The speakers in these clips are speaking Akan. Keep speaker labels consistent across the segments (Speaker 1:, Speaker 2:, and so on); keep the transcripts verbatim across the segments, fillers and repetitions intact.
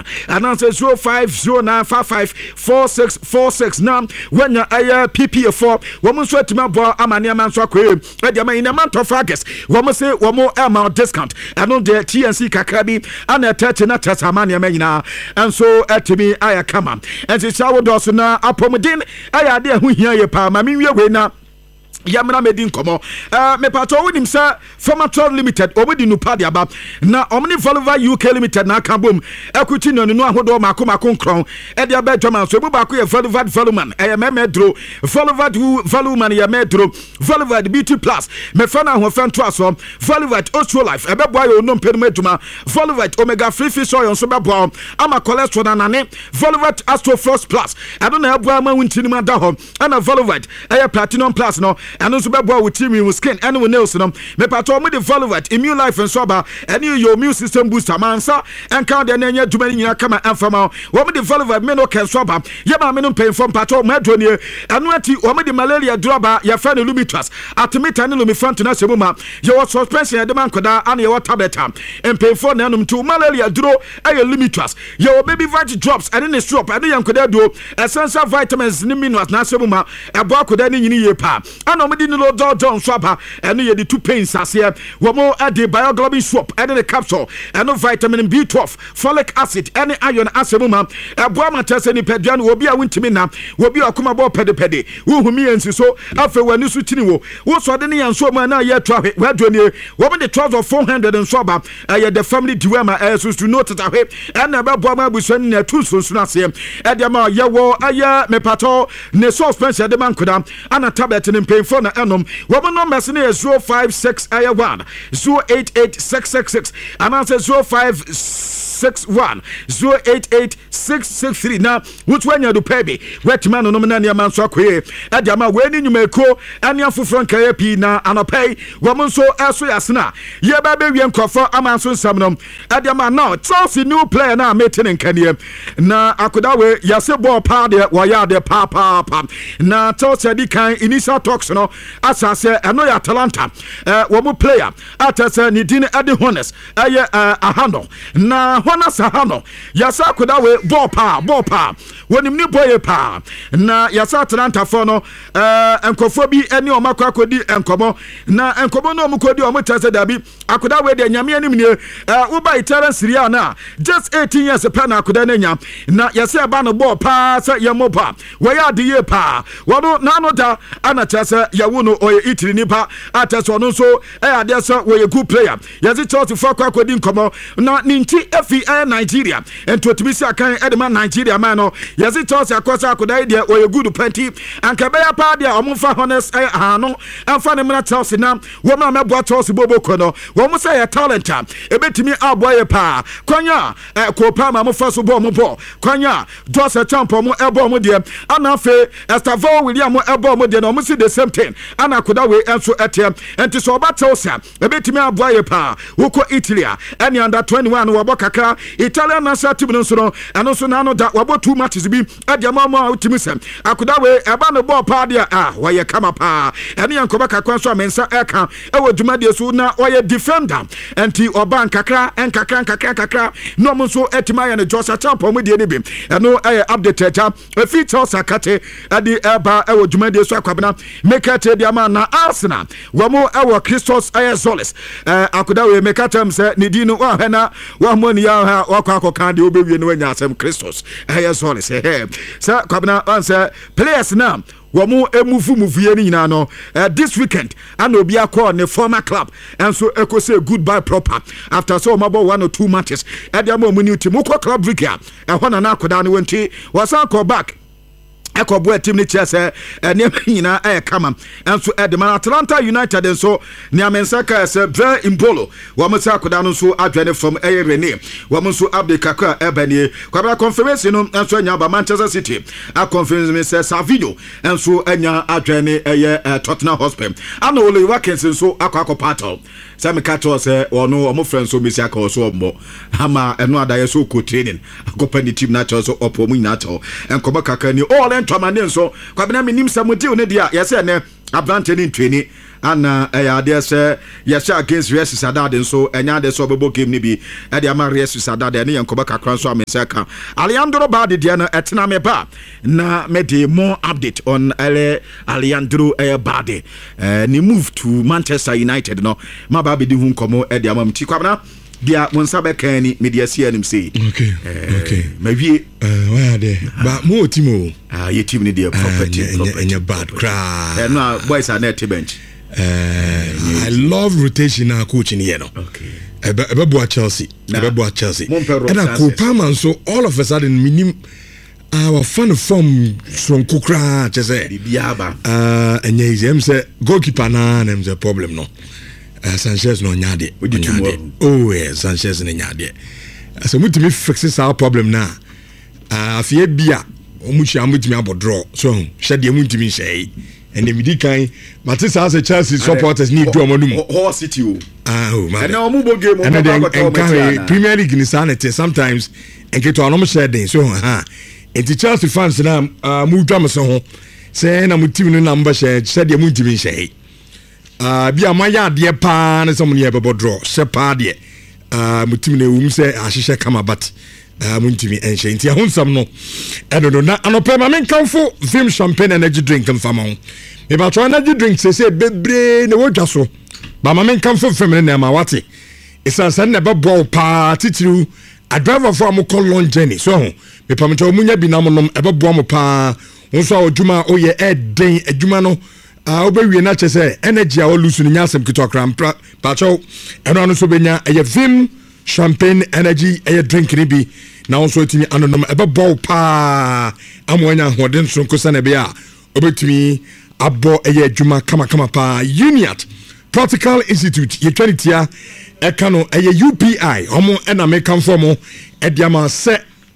Speaker 1: one and answer zero five zero nine five five four six four six now when you are P P A four woman sweat to my boy Amania Manso Quay at the main amount of August woman say one more amount discount and on the T N C Kakabi and a thirty not as Amania Mena and so at me I come on and it's our Dawson Apomodin I idea who hear your palm I mean we are now Yamana medin komo uh, me pato wonim sa Formator Limited omedi no pa aba na omni Volvo U K Limited na aka bom equity no no ahodo mako mako nkron e dia ba dwama so bu ba ko ye Volvo Voluman e me medro Volvo Voluman ye medro Volvo B T plus me fa na ho fa nto aso Volvo Ostro Life e be boy o no mpedum aduma Volvo Omega Free Fish Oil so be boy ama cholesterol na nane Volvo Astro Frost Plus e do na e boy ma wuntini ma da ho ana Volvo e Platinum Plus no and also be with team with skin and with nails no me pato me the Volvo immune life and sober and your immune system booster mansa and count the nanya dwuma nyina kama amfama wo me the Volvo me no can sober ye ma me no pain from pato medro ne anu ati wo me the malaria droba ya fa no lumitras atimita ne lumifant na semuma ye was suspension ya de man koda and ye what tablet am and pain for na num to malaria dro aye lumitras ye wo baby vitamin drops and ne strop and ye koda do essential vitamins ni minerals na semuma e bo koda ni nyini ye pa ana mo di no do don swaba and ye the two pains as here wo mo e the bioglobin swap and the capsule and no vitamin B twelve folic acid and iron asemuma e bo amatese ni pedua no obi a wuntimi na obi akoma bo pede pede wo humi ensi so afa wani su tini wo wo so de ne yanso ma na ye twa hwe wa doni wo me the twelve of four hundred and swaba e the family diwema e so to note ta hwe and na be bo ma busuani na tu so so na se e de ma ye wo aya me pato ne suspension de man koda ana tablet ne pain for na enom wo no message is zero five six aya one zero eight eight six six six and answer zero five six one zero eight eight six six three now which one you do pay wet man no na na man so akwe e dia ma we ni nyumeko ania foforo nkae pi na anopay wo mo so eso yasna ye ba be wie nkofo amanso nsam no e dia ma now Chelsea new player na meeting nkanie na akoda we yase ball pa de wo ya de pa pa pa na Chelsea di kan initial talks no asase eno ya Atalanta eh wo mo player atase ni din ade honest eye ahano na honest ahano yasa akoda we ball pa ball pa wonim ni boy pa na yasa Atalanta for no eh enkofo bi eni o makwa akodi enkomo na enkomo no omkodi o motase dabi akoda we de nyame anim ne eh wo ba itara siria na just eighteen years pa na akoda na nya na yasa ba no ball pa sa ye mo pa we ya de ye pa wono na no da ana chase ya wo no oye itiri nipa atase ono so eh ade so we good player yasi Chelsea for kwa akodi enkomo na ninti efi eh Nigeria ento tibisi akan edema Nigeria man no yasi Chelsea akosa akoda de oye good plenty anka be ya pa de omfa honest eh ano amfa ne mena Chelsea na wo ma mebo Chelsea bobo kono wo mo say ya talent e betimi aboye pa kwanya eh ko pa ma mo fa so bo mo bo kwanya just a champion mo ebo mo de ana fe Estevao William mo ebo mo de no mo see the same thing ana koda we enso etem enti so ba Chelsea e betimi aboye pa wo ko Italy any under twenty-one wo bo kakra Italian national team no so no eno so na no da wo bo two matches bi e de ma ma utimi sem akoda we e ba no ball pa de ah waye kama pa ene yankoba kakwan so amensa eka e wo dwumade so na waye defender enti oban kakra en kakra kakra kakra no mo so etima ya ne Joshua Champo mo de ne bi eno eh update ta e feature sakate e di eba e wo dwumade so akwabena mekate de ama na Arsenal wo mo e wo Christos Ayazolis eh akoda we mekate mse ne di no wa hena wa mo ni ya ha wa kwa akokan de obewie no anya asem Christos Ayazolis eh sa kwabena answer players now womu emufu mufie ni nyina no uh, this weekend and obi akọ ne former club and so eko say goodbye proper after so mabo one or two matches e dia mo mu ni team ko club weekend e ho na na akoda ne wonti wasan call back ekobo team ni chese ne nyina e kama enso Edman Atlanta United enso ne amensaka se Bra Imbolo wo mo sa akoda no so adwane from Eye Rene wo mo so update kakra ebanie kwabra conference no enso anya ba Manchester City a conference me se Savinho enso anya adwane Eye Tottenham Hotspur ana Ole Watkins enso akwa akopatol se me kato se ono omo friends so besi aka so ombo ama eno adaye so ko training akopa ni team na cho so opo mu nyina cho enkoba kakra ni all entwamane nso kwabena minim samudi one dia yese ne abrante ni ntweni ana ɛyɛ adeɛ sɛ yɛhyɛ against Real Sociedad nso ɛnya adeɛ sɛ ɔbɛbɔ game ni bi ɛde ama Real Sociedad ɛne yɛn nkɔbɔ kakra nso amesɛ ka Alejandro Balde deɛ no ɛtena me ba na me de more update on ɛlɛ Alejandro ɛyɛ Balde ɛɛ ne move to Manchester United no ma ba bi di hu nkɔmɔ ɛde ama me ti kwabena dia mo nsa bɛka ni media sia nim sei
Speaker 2: okay okay
Speaker 1: ma wie
Speaker 2: eh why there ba mo team o
Speaker 1: ah ye team ni dia property
Speaker 2: property bad cry
Speaker 1: eh no boys are net bench.
Speaker 2: Uh, I love rotation now coaching here no.
Speaker 1: Okay.
Speaker 2: Ebe bo Chelsea. Ebe bo Chelsea. And a Kopama so all of a sudden minim our fan from from Kukra just say.
Speaker 1: Biaba.
Speaker 2: Uh and yes, em say goalkeeper na them the problem no. Uh, Sanchez no nyade. Oh yes, Sanchez no nyade. So mutimi fix our problem now. Uh afie bia omuchi amutimi abodro. So shade mutimi say. And the Midikan, Matissa as a Chelsea supporters need to Amonum.
Speaker 1: Horse City.
Speaker 2: Oh, man.
Speaker 1: And now move game
Speaker 2: and then Premier League in sanity sometimes and get to an almost shedding. So, ha. And the Chelsea fans now uh, move drama so saying I'm with team number said, said the moon to me say. Uh, be a Maya dear pan and someone here about draw. Separd, uh, Mutimine whom say, I should come about. Muntimi and Shane Tia Hunsam no. I don't know. And a permanent come for film champagne energy drink and famon. If I try energy drink, say, say, baby, no just so. But my men come for feminine and Mawati. It's a send about ball party to a driver for a call long journey. So, me Pamato Munya Binamonum, about Bomo pa, also Juma, oh, yeah, Ed Day, a Jumano. Uh, obey we not say energy or losing Yasam Kitokram, Pacho, and on Sobenia, a vim champagne energy, a drink ribi. Now so to me anonom ebe ball pa amwanya hoden so nkosa na bia obetumi abo eye adwuma kama kama pa Uniat Practical Institute ye twanitia e ka no eye U P I omo e na make am form e dia ma se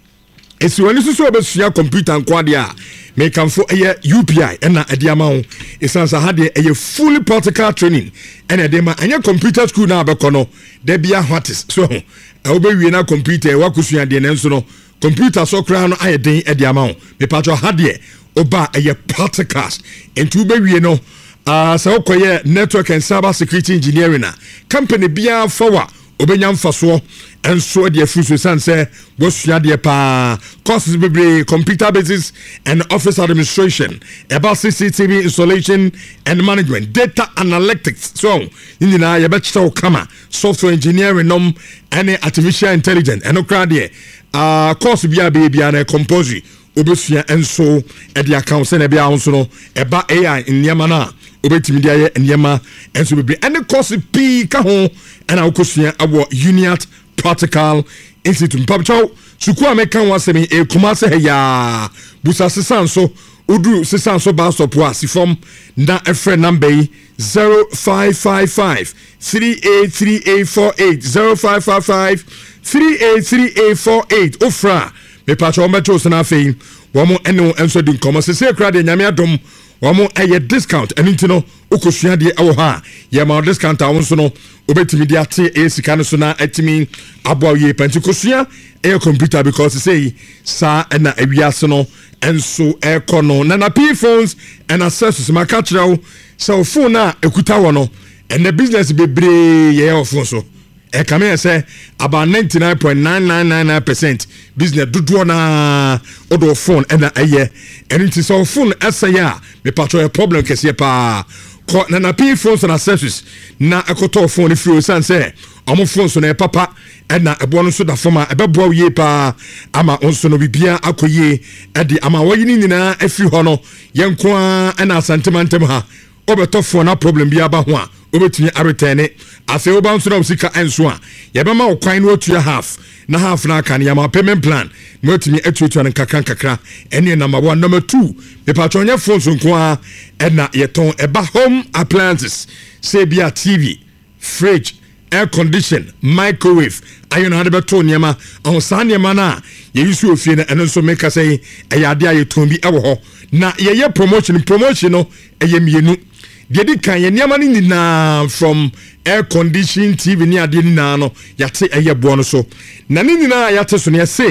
Speaker 2: esiwani so obesua computer nkwade a make am for eye U P I e na e dia ma ho esansa ha de eye fully practical training e na de ma anya computer school na abekọ no de bia hotis so obewie na computer wakusua de nenso no computer so kra no ayeden e de ama ho me patcho ha de oba eye practicals enti obewie no ah so koye network and cyber security engineering na company bia fawa obenya mfaso enso de afuso san say bosua de pa courses bebre computer basis and office administration about C C T V installation and management data analytics so inina ye be chita kama software engineering nom and artificial intelligence and okra de ah course bia bia na compose obesua enso e de account se na bia onso no eba A I in yamana obetimi de aye nyema enso bebre any course p ka ho and akosua abo Uniat Practical Institute Pabcho suku ameka wasemi e kumase ya busa sesanso udu sesanso ba stop wa sifom na efre number zero five five five three eight three eight four eight zero five five five three eight three eight four eight ofra me pacho meto sana fe womo eno enso din komo se kra de nyame adom womo eye discount enti no okosua de ewo ha ye ma discount awon so no obetimi de ate e sika no so na atimi abo ye pentikosua e computer because say sa na awiase no enso e kono na na p phones and accessories ma ka kirawo so phone na ekuta wo no and the business bebre ye of phone so e come say about ninety-nine point nine nine nine nine percent business dodo na odo phone and na aye and it is so phone esaya me patro a problem kese pa na na p phones and accessories na ekoto phone free san say omo phone so na papa and na ebo no so da forma ebebo ye pa ama onso no bibia akoye e de ama wayini nyina afi ho no yenko a na sentimentem ha obeto phone na problem bia ba ho a obetumi aretene ase oba nso na usika enso a yebema okwan no otua half na half na aka ne ma payment plan mo otumi etutu an kakran kakra ene number one number two me patro nya phone so nko a na yeton eba home appliances say bia T V fridge air condition microwave ayo na de to niema on sa niema na ye yusu ofie na eno so make say eyade ayeton bi ewo ho na ye ye promotion promotion no eye mienu de di kan ye niema ni na from air condition T V ni ade ni na no yate eye bo no so na ni ni na yate so ne say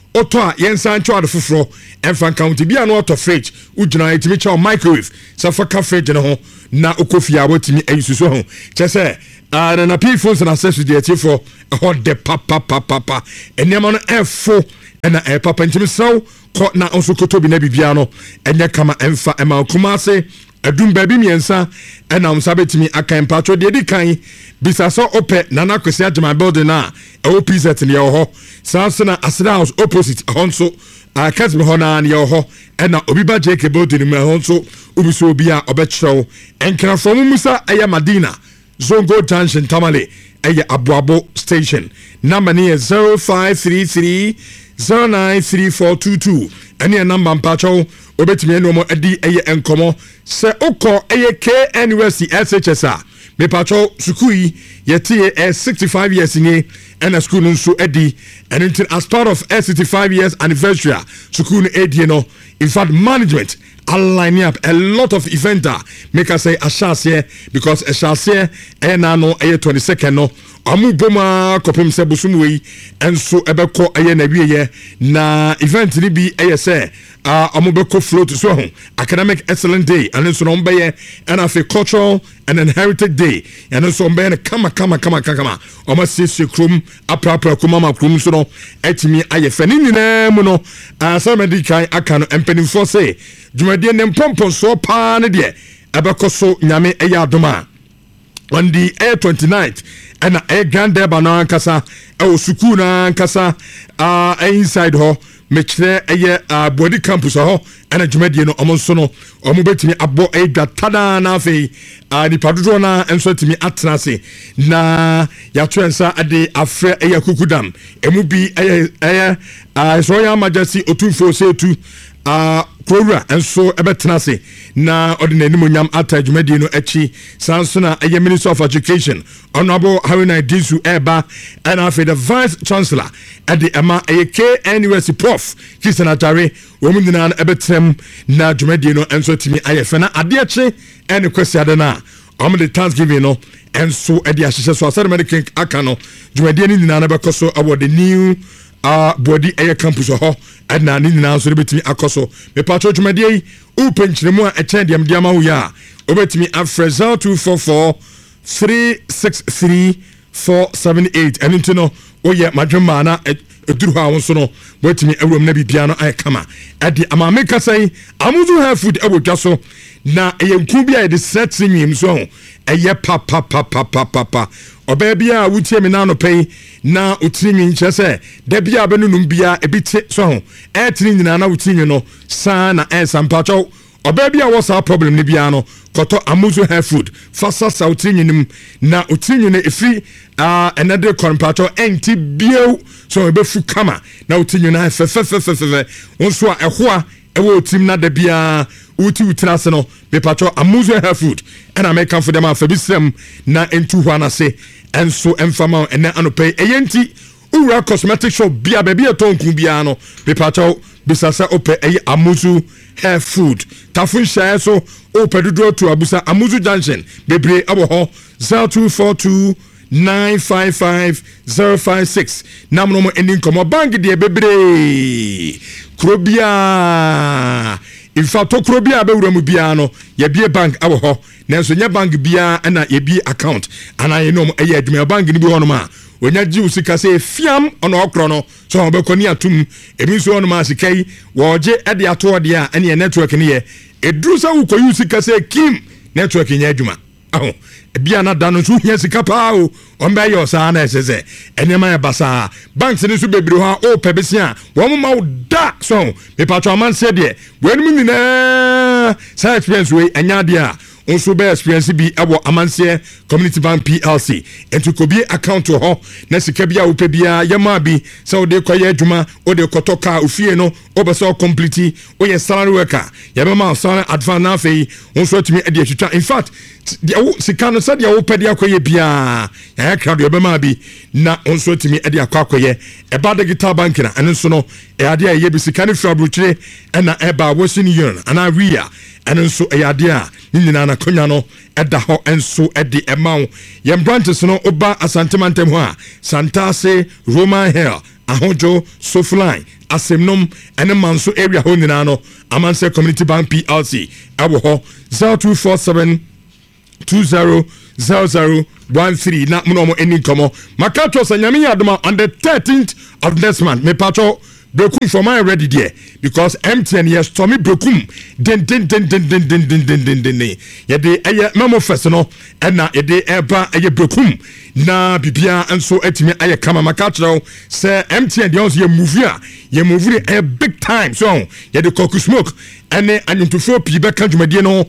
Speaker 2: Oto a yensan cho ade foforo emfa count bia no auto fridge ugina etimi cha microwave sa fa ka fridge no ho na okofia watimi ayisuso ho chese ah na na phones na access de atifo ho de papa papa papa enema no efo na e papa ntimi saw ko na onso kotobi na bibia no enye kama emfa ema kumase adum baby miensa ena umsa betimi akan patro de di kan bisa so ope nana kwesi adema building na e O P Z ne ho sansana asra house opposite honso akazme hona ne ho ena obi ba J K building me honso obi so obi a obekyerew enkra from musa aya Madina Zongo Junction Tamale aya Abuabo station number ne zero five three three zero nine three four two two ene number mpacho obetimi eno mo edi eye enkomo se okọ eye K N U S S H S A me pacho sukui yeti e sixty-five years ni and school nso edi and until as part of a sixty-five years anniversary sukuu no edi no in fact management aligning up a lot of eventer make us say ashase because ashase e na no e twenty-second no amu boma kopem se busumwe enso ebekọ eye na wieye na event ni bi eye se ah amu beko float so ho academic excellent day and so no mbeye and afi cultural and an heritage day and so mbeye kama kama kama kama omo sisi krum aprapra kuma ma krum so no etimi aye fani nyina mu no asamedi kan aka no empanimfo se dwumadie ne mpompon so pa ne de ebekọ so nyame eye adoma on the twenty-ninth and a grand debana kasa e osuku na kasa uh inside ho mechre eye uh, body campus ho and adwumadie no omonso no omo betimi abo e dwatada na afi uh, ni padodo na enso timi atrase na ya twensa ade afre eye kukudam emu bi eye eye uh, so ya majesty otumfo setu uh Kora enso ebetenase na ordinary munyam atajumadi no echi sansona eye Minister of Education Honorable Haruna Disu Eba and after the Vice Chancellor at the Emma eye K N U S Prof Kisana Tare womundina ebetem na jumadi no enso timi ayefena adeache ene kwesi adana am the Thanksgiving no enso ede ahye so asare medical aka no jumadi ni nyina na bekoso about the new uh body air campus ho adna ni nyina so betimi akoso me patro dwumadie u penchiremu a echen dem diama ho ya obetimi afreza two four four three six three four seven eight and intino oye madwema na eduru ha won so no betimi awrom na bibia no ay kama ade amame kasai amuzu ha food ebotwa so na eyenku bia e de set nyim so eye pa pa pa pa pa pa oba bia wutie me na no pay na utini nche se da bia benunum bia ebite so e tini nyina na utini no sa na e sampacho oba bia wo sa problem ni bia no koto amuzu hair food fasa sa utini nim na utini ne efi ah uh, another kompacho enti bio so ebefu kama na utini na fe fe fe fe fe wonso a ehoa ewo tim na da bia uti utrase no me pacho amuzu hair food and I make for them afebisem na entu hwa na se enso emfama ene anope eyenti ura cosmetic shop bia baby atonku bia no me pacho bisasa ope eye amuzu hair food tafun share so ope dodo to abusa amuzu junction bebre abo ho zero two four two nine five five zero five six namno mo ending komo bank de bebre krobia in fact okrobia be wura mu bia no ye bie bank abo ho nanso nya bank bia na ye bie account ana ye no eye adwuma bank ni bi ho no ma onya ji usika se fiam ono okro no so ho be koni atum ebi so ono ma sikai wo je e de ato de a ene network ni ye edru sa wo koyi usika se kim network nya adwuma aho bia na da no so hia sika pa o on be yo sa na esese enema ya basa banks ni so bebre ho o pebesia wo ma wo da so me patro man se de wen mu nyina sa experience we enya de a onso be experience bi abo amanse community bank P L C ento kobi account ho na sika bia wo pe bia yema bi se wo de koye adwuma wo de kotoka ofie no wo be so complete wo ye salary worker yema ma salary advance na fe onso timi e de twitwa in fact dia wo sika no se dia wo pe dia koye bia ya crowd yo be ma bi na onso timi e de akwa koye e ba digital bank na enso no e ade a ye bi sika ne fra brochire e na e ba wo sini yon ana ria enso e ade a nyina na konya no eda ho enso edi emaw yem branches no oba asantemantem ho a Santase Roman Hill ahojo Sofline asemnom ene manso area ho nyina no Amanse Community Bank P L C abo ho zero two four seven two zero zero zero one three na mo no mo eni komo makato sa nyame yadoma on the thirteenth of next month me pacho Brokum for my ready there because M T N yes Tommy Brokum den den den den den den den den den den ye de eye memo first no e na ye de eba eye Brokum na bibia enso atimi aye kama makachro say M T N dey also ye movie a ye movie a big time so ye de koku smoke ene anyuntufo pi be ka dwumade no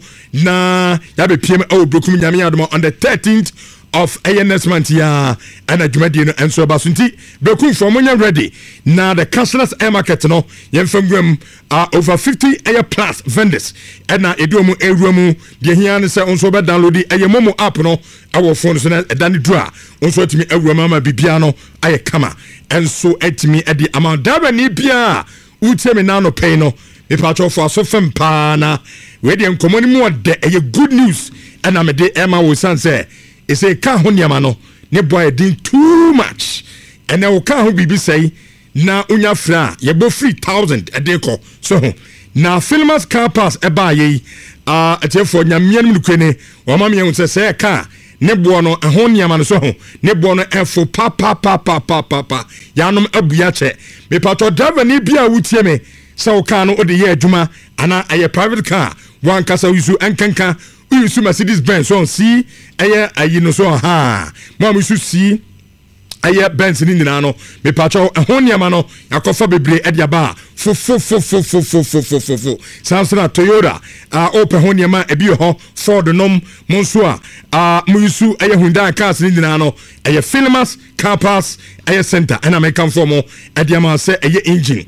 Speaker 2: na ya be piem e Brokum nyame adoma on the thirteenth of A N S month ya and a Jumadi and so basunti Brokum for money ready now the cashless air market no yen from are over fifty air plus vendors and now edumu erumu the here say on so be download the air momo app no our phones na dani draw on so timi ewurama bibiano aye kama and so etimi e the amount da ni bia utemi na no pay no me patcho for so fem pa na we dey nkomoni mu de aye good news and am de Emma wo san say e say ka ho niama no ne boy din too much and e ka ho bibi say na unya fra ye bo three thousand e dey ko so na Filmers car pass e ba ye ah atefo nyamia no kwene wo ma me say say ka ne bo no e ho niama no so ho ne bo no e fo pa pa pa pa pa pa yanom abua che me pato driver ni bia wutie me so ka no ode ye adwuma ana aye private car wan kasa wisu enkanka wisu Mercedes Benz so see aye ayi no so ha mo wisu see aye Benz ni nyina no me pacho ho niama no yakofa bebre e dia ba fo fo fo fo fo fo fo fo fo fo Samsung Toyota a open ho niama e bi ho Ford nom monso a a mo wisu aye Hyundai cars ni nyina no aye Filmers car pass aye center and American form e dia ma say aye engine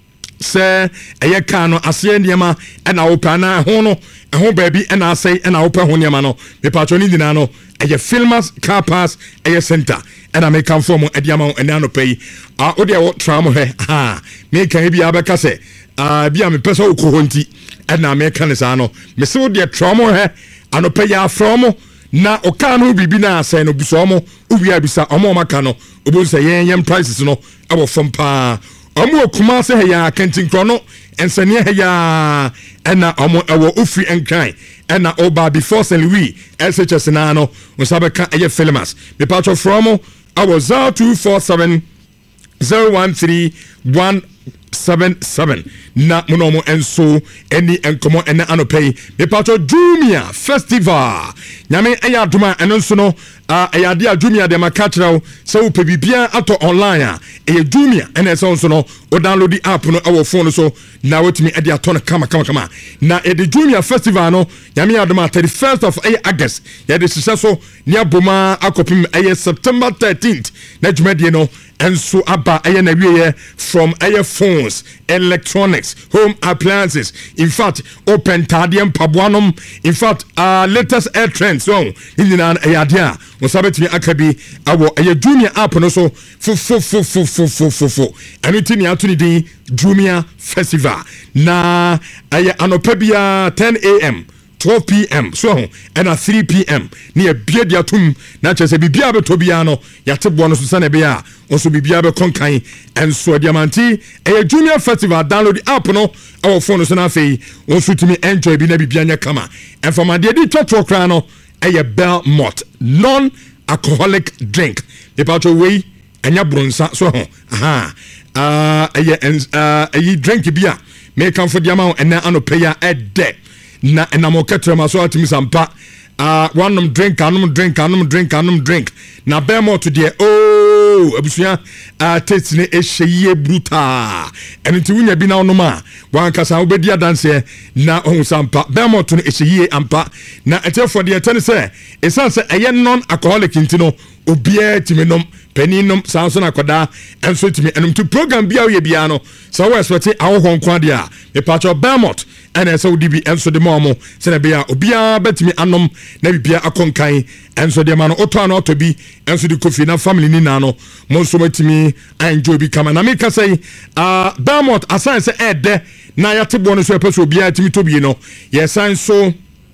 Speaker 2: se eye ka no ase niema e na opana ho no e ho baabi e na ase e na opa ho niema no me patro ni dina no eye Filmers car pass eye center e na me kan form e dia ma e na no pay a o de wo tram he ha me kan bi abeka se a bia me pesa wo ko honti e na me kan sa no me se wo de tram he ano pay ya from na o ka no bibi na ase no biso mo o bia bisa o mo maka no obo se yen yen prices no e wo from pa omo kuma se ya kentin krono ensane ya ena omo ewo ofri enkan ena oba before Saint Louis S H S na no usabeka eye Filmers me patcho from our zero two four seven zero one three one seven seven na monomo enso eni enkomo ena anopay me patcho Jumia Festival nyame eya duma enso no a eya dia Jumia de makachraw se wo pebibia ato online a eya Jumia ena so so no o download the app no our phone so na wetimi e dia to no kama kama kama na e de Jumia Festival no nyame aduma thirty-first of August ya de so ni aboma akopim eye September thirteenth na dwumade no enso aba eye na wiye from eye phones electronics home appliances in fact open tadium pabuanom in fact uh latest air trends so inina ayadia musabetimi akabi awo eye Jumia app no so fu fu fu fu fu fu fu fu anything ya tuni di Jumia Festival na eye anopabia ten a m twelve p m so and at three p m near bia dia tum na chese bibia be tobia no yate bo no so sana be a onso bibia be konkan and so diamanti e Jumia Festival download the app no our phone so na fei onso timi enjoy bi na bibia nya kama and for my dey di twotwo kra no e Belmont non alcoholic drink e pa to we anya bronsa so aha ah e uh e drink bia me kan for diamant and na anopeya e de na enamo ketrema so atimi sampa ah uh, one drink anum drink anum drink anum drink na Belmont to there oh abusua ah uh, taste ne ehye brutal eniti wunya bi na onoma wan kasa obedi dance na ohun sampa Belmont no ehye ampa na etefo de etene se esanse eye non alcoholic intino obia timinom peninum sanso na koda enso timi enum to program bia we bia no so we expect awo honkwa dia e patcho Belmont ene so dibi enso de momo se na bia obia betimi anom na bibia akonkan enso de ma no oto na oto bi enso de kofi na family ni na no mo so betimi enjoy bi kama na me ka say ah Belmont asan se ede na yatebo no so epeso obia timi to bi no yes so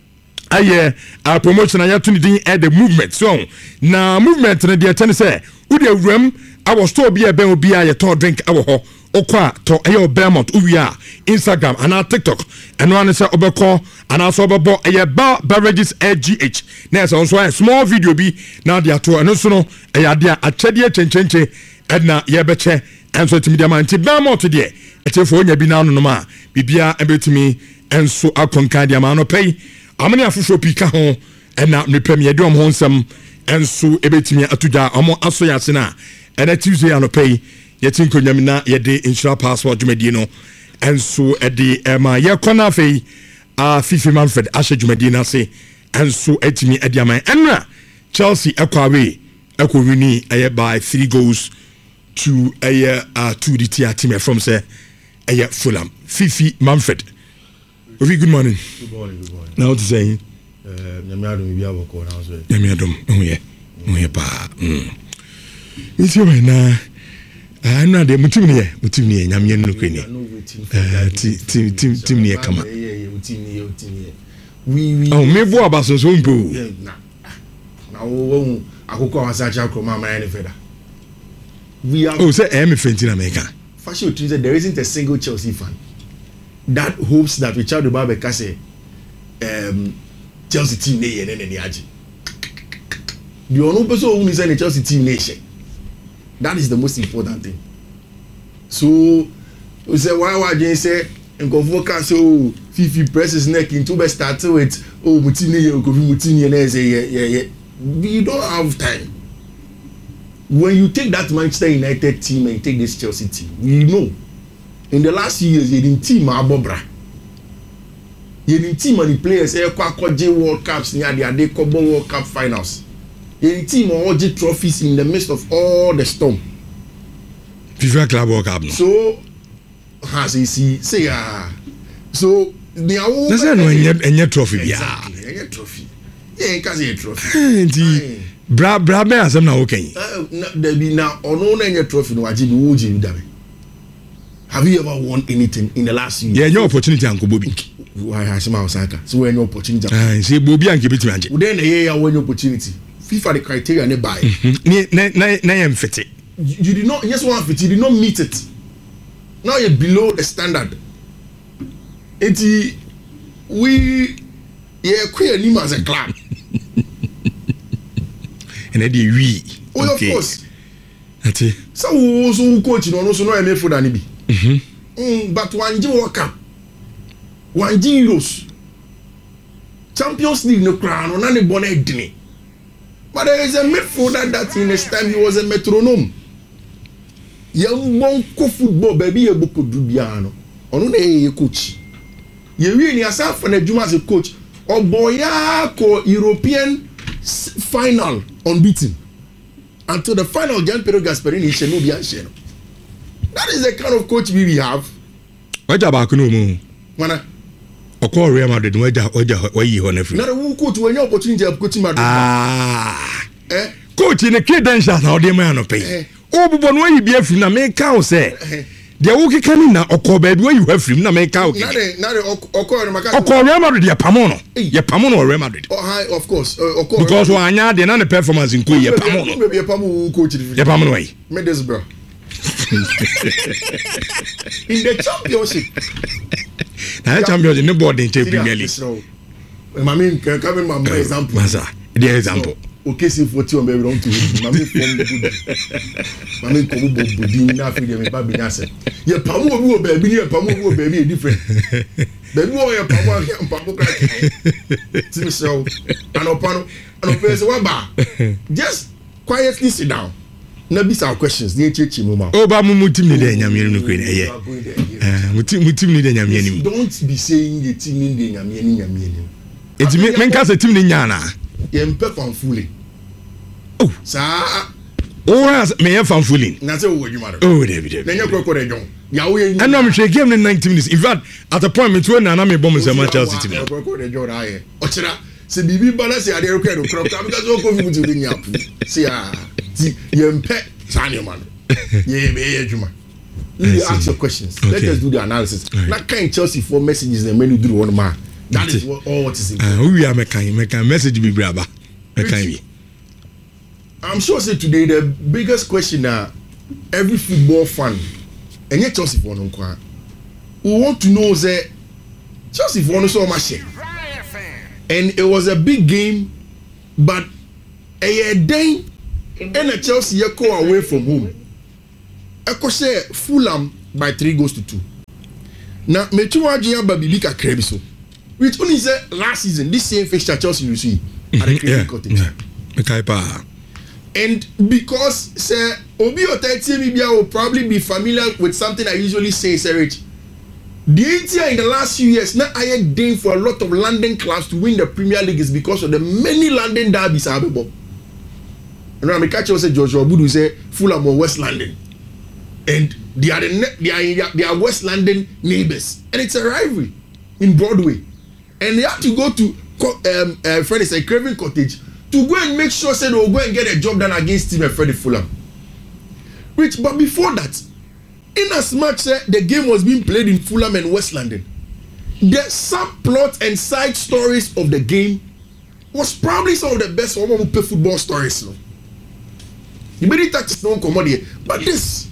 Speaker 2: aye a promotion ya tuni din e the movement so na movement na de ten say wo de wram our store be a ben will be a tall drink our ho okwa to ayo Belmont uya Instagram and our TikTok and one is obeko and also obo a bar beverages G H next also a small video be now they are to and also no a dia a chedia chenchenche edna yebeche and so to media man ti Belmont today ete fo nya bi na no ma bibia ebetimi enso akonka dia ma no pay amani afofo pika ho ena me premier de om ho nsam enso ebetimi atuja omo aso yase na ena Tuesday ano pay yetin konyamina yede insura passport dwumadi no enso ede ema ye kona fei a Fifi Manfred ashe dwumadi na se enso etimi ede aman enra Chelsea ekwawe ekowini aye by three goals to aye uh, to the tier team from say aye Fulham. Fifi Manfred, very good morning.
Speaker 3: Good morning, good morning.
Speaker 2: Now what is saying?
Speaker 3: Uh, Nyamiadum, we have a call now.
Speaker 2: Nyamiadum, oh yeah, oh yeah, pa. It's your na. I know the mutim niye, mutim niye. Nyamiyan no kwenye. Team, team, team, team niye kama.
Speaker 3: We we.
Speaker 2: Oh, me bo abaso so mpo.
Speaker 3: Na. Na wo akoko wasacha akoma ma any feda. We have.
Speaker 2: Oh, say I am fenting America.
Speaker 3: Fashion Tuesday, there isn't a single Chelsea fan that hopes that Richard Obabeka say um, Chelsea team ne yene ne aji. The only person who is in the Chelsea team nation. That is the most important thing. So we say why why you say and go focus so Fifi presses neck into be start with oh mutini ye go mutini ye say yeah yeah we don't have time. When you take that Manchester United team and you take this Chelsea team, we know in the last few years, you didn't team Abobra. You didn't team and the players eh Kwakoje World Cups near the Ade Kobo World Cup finals. You didn't team all the trophies in the midst of all the storm.
Speaker 2: FIFA Club World Cup. No?
Speaker 3: So, as you see, say ah, so they are all.
Speaker 2: That's no any any trophy.
Speaker 3: Exactly, any trophy. Yeah, because a trophy.
Speaker 2: Bra bra be asem na okay.
Speaker 3: Uh, there be now ono na any trophy no aji bi wo ji dabe. Have you ever won anything in the last year?
Speaker 2: Yeah, your opportunity anko Bobby.
Speaker 3: Why has my Osaka? So when your opportunity.
Speaker 2: Ah, say Bobby anke beti anje.
Speaker 3: Then eh ya when opportunity. FIFA the criteria ne buy.
Speaker 2: Ni na na na yam fit.
Speaker 3: You did not yes one fit you did not meet it. Now you're below the standard. Enti we yeah queer him as a club.
Speaker 2: And then we.
Speaker 3: Oh, okay. Of course.
Speaker 2: That's it.
Speaker 3: So who so coach no no so no e me for than be.
Speaker 2: Mhm.
Speaker 3: Mm, but one G World Cup. One G Euros. Champions League no crown on any bonnet dini. But there is a midfielder that in his time he was a metronome. Young bonko football baby ye boko dubiano. Ono na ye coach. Ye wi ni asaf na Juma as a coach. Oboya ko European final unbeaten until the final. Gian Piero Gasperini shenu bi ansheno. That is the kind of coach we have.
Speaker 2: Waja ba kuno mu.
Speaker 3: Mana
Speaker 2: Oko Real Madrid waja waja wayi ho na free.
Speaker 3: Na the coach when your opportunity of coaching Madrid.
Speaker 2: Ah.
Speaker 3: Eh?
Speaker 2: Coach in the credentials na ode man no pay. O bubo no yi bi afiri na me ka o say. Dia wo keka ni na oko ba bi wo yi ho afiri na me ka o.
Speaker 3: Na the na the oko no maka.
Speaker 2: Oko Real Madrid ya pamo no. Ya pamo no Real Madrid.
Speaker 3: Oh hi of course. Uh, oko
Speaker 2: because wa anya de na the performance in ko ya pamo no.
Speaker 3: Maybe ya pamo coach.
Speaker 2: Ya pamo no yi.
Speaker 3: Middlesbrough. In the championship.
Speaker 2: Na championship ne board in Premier League.
Speaker 3: I mean, can come my example.
Speaker 2: Masa, the example.
Speaker 3: Okay, see forty on baby don't to. Mami from good. Mami kobu bodi na fi dem ba bi na se. Ye pamo obi o baby, ye pamo obi o baby different. Baby o ye pamo am pamo crack. Timi so, anopano, anopese wa ba. Just quietly sit down. Na be some questions. Dey chechi mo ma.
Speaker 2: O ba mu mutim ni de nyame no kwen eye. Eh, mutim mutim ni de nyame ni.
Speaker 3: Don't be saying the team ni de nyame ni nyame ni.
Speaker 2: Enti men ka se team ni nya na.
Speaker 3: Ye mpe fanfuli.
Speaker 2: Oh,
Speaker 3: sa
Speaker 2: o has me ye fanfuli.
Speaker 3: Na se wo adwuma do.
Speaker 2: Oh, David.
Speaker 3: Na nya kroko de jon. Ya wo ye.
Speaker 2: And no me share game in ninety minutes. In fact, at a point me to na na me bomb say Manchester City.
Speaker 3: Kroko de jon aye. O chira se bibi balance ade record do kroko because o ko fi mutu de nya. See ah. You impede Sanyaman. Yeah, yeah, Juma. You ask your questions. Okay. Let us do the analysis. Right. That kind of Chelsea for messages the menu do one man. That is what, all what is important.
Speaker 2: Uh, we are making making message be braba.
Speaker 3: I'm sure say today the biggest question uh, every football fan, and yet Chelsea for no kwa, we want to know that Chelsea for no so much, and it was a big game, but a day and a Chelsea go away from home. I could say Fulham by three goals to two. Now, me two Ajia Babilika Krebiso, which only said last season this same fixture Chelsea you see at the Craven Cottage.
Speaker 2: Yeah.
Speaker 3: And because say Obi Otaiti Mibia will probably be familiar with something I usually say, Sir Rich. The India in the last few years, now I had done for a lot of London clubs to win the Premier League is because of the many London derbies are able. And I'm catch you say Joshua Budu say Fulham or West London, and they are the they are they are West London neighbors, and it's a rivalry in Broadway, and they have to go to um uh, friend is a Craven Cottage to go and make sure say they will go and get a job done against Team Freddie Fulham. Rich, but before that, in as much uh, the game was being played in Fulham and West London, the subplot and side stories of the game was probably some of the best for who play football stories. No? You made it touch no commodity, but this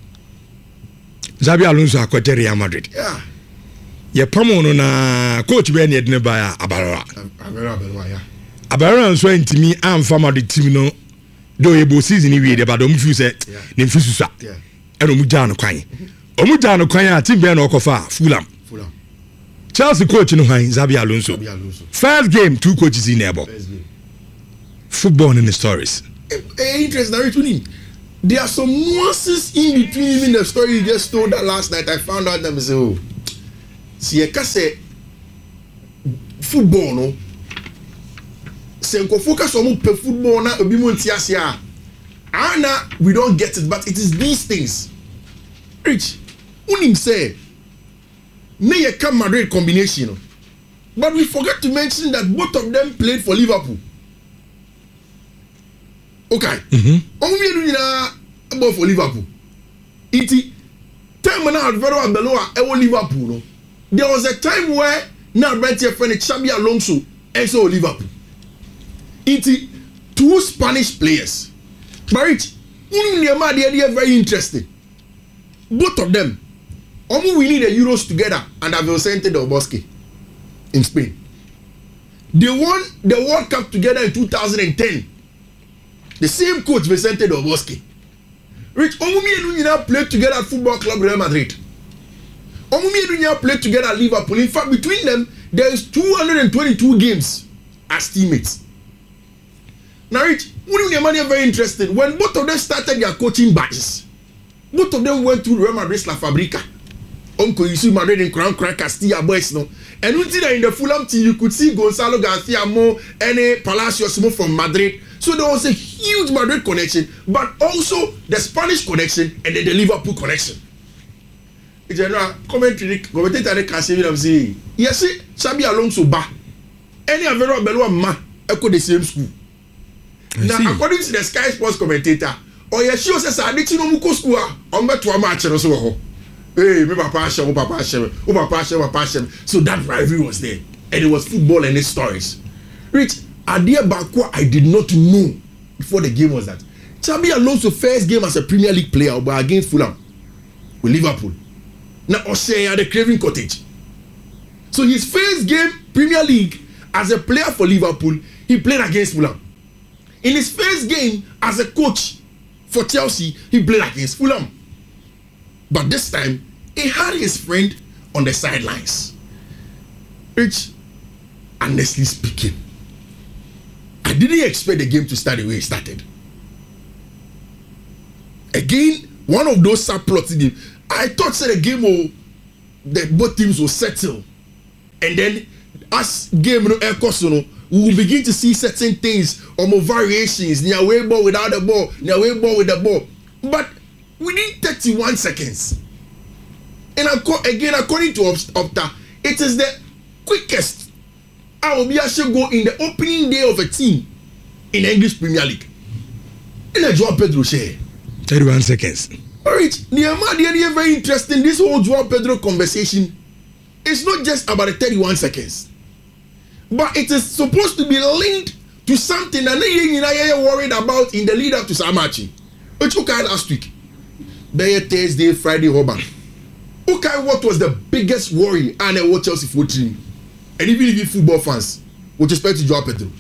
Speaker 2: Xabi Alonso akwete Real Madrid.
Speaker 3: Yeah.
Speaker 2: Ye pamo no na coach be ne de ba ya Abaroa.
Speaker 3: Abaroa Abaroa ya.
Speaker 2: Abaroa nso antimi amfa Madrid team no do ye bo season wi de ba do mfu se ne mfu susa.
Speaker 3: Yeah.
Speaker 2: Eno mu ja no kwan. Omu ja no kwan a team be na okofa Fulham.
Speaker 3: Fulham.
Speaker 2: Chelsea coach no han Xabi Alonso.
Speaker 3: Xabi Alonso.
Speaker 2: First game two coaches in there. Football in the stories.
Speaker 3: Hey, interest narrate to him. There are some nuances in between even the story you just told that last night. I found out them say, oh, see, I can say football, no. Say, go focus on play football na obi mo ntiasia. Ana, we don't get it, but it is these things. Rich, unim say, may a come Madrid combination, but we forget to mention that both of them played for Liverpool. Okay.
Speaker 2: Mm-hmm.
Speaker 3: Only you know about for Liverpool. Iti time now very below our Liverpool. No? There was a time where now right here friend Xabi Alonso and so Liverpool. Iti two Spanish players. But it they are very interesting. Both of them. Only we need the Euros together and have Vicente Del Bosque in Spain. They won the World Cup together in two thousand ten. The same coach Vicente Del Bosque. Rich, Omumi and Unia played together at Football Club Real Madrid. Omumi and Unia played together at Liverpool. In fact, between them, there is two hundred twenty-two games as teammates. Now, Rich, Unia are very interesting. When both of them started their coaching batches, both of them went to Real Madrid La Fabrica. Uncle Yusuf Madrid and Crown Crack Castilla boys, no. And until in the Fulham team, you could see Gonzalo Garcia Mo and Palacios Mo from Madrid. So there was a huge Madrid connection, but also the Spanish connection and then the Liverpool connection. The general commentary, commentator can say, "Say yes, Xabi Alonso ba any Avero Belua ma echo the same school." Now, according to the Sky Sports commentator, or yes, she says, "I didn't know Muko school. I'm not to a match and so." Hey, me papa Hashem, papa Hashem, oh papa Hashem, papa Hashem. So that rivalry was there, and it was football and its stories. Rich. Idea Bakwa I did not know before the game was that Xabi Alonso's first game as a Premier League player but against Fulham with Liverpool. Now Osei at the Craven Cottage. So his first game Premier League as a player for Liverpool, he played against Fulham. In his first game as a coach for Chelsea, he played against Fulham. But this time, he had his friend on the sidelines. Which, honestly speaking, I didn't expect the game to start the way it started. Again, one of those subplots in the I thought say the game will that both teams will settle. And then as game no air course, you know, we will begin to see certain things or more variations, near way ball without the ball, near way ball with the ball. But within thirty-one seconds. And again, according to Opta, it is the quickest I will be actually go in the opening day of a team in the English Premier League. In a Joao Pedro share.
Speaker 2: thirty-one seconds.
Speaker 3: Alright, Nehemiah, they are very interesting. This whole Joao Pedro conversation is not just about the thirty-one seconds, but it is supposed to be linked to something that they are worried about in the lead up to Samachi, which occurred last week. Bay Thursday, Friday, Hoban. Okay, what was the biggest worry and I watch Chelsea for team? And even if you football fans, with respect to Joao Pedro.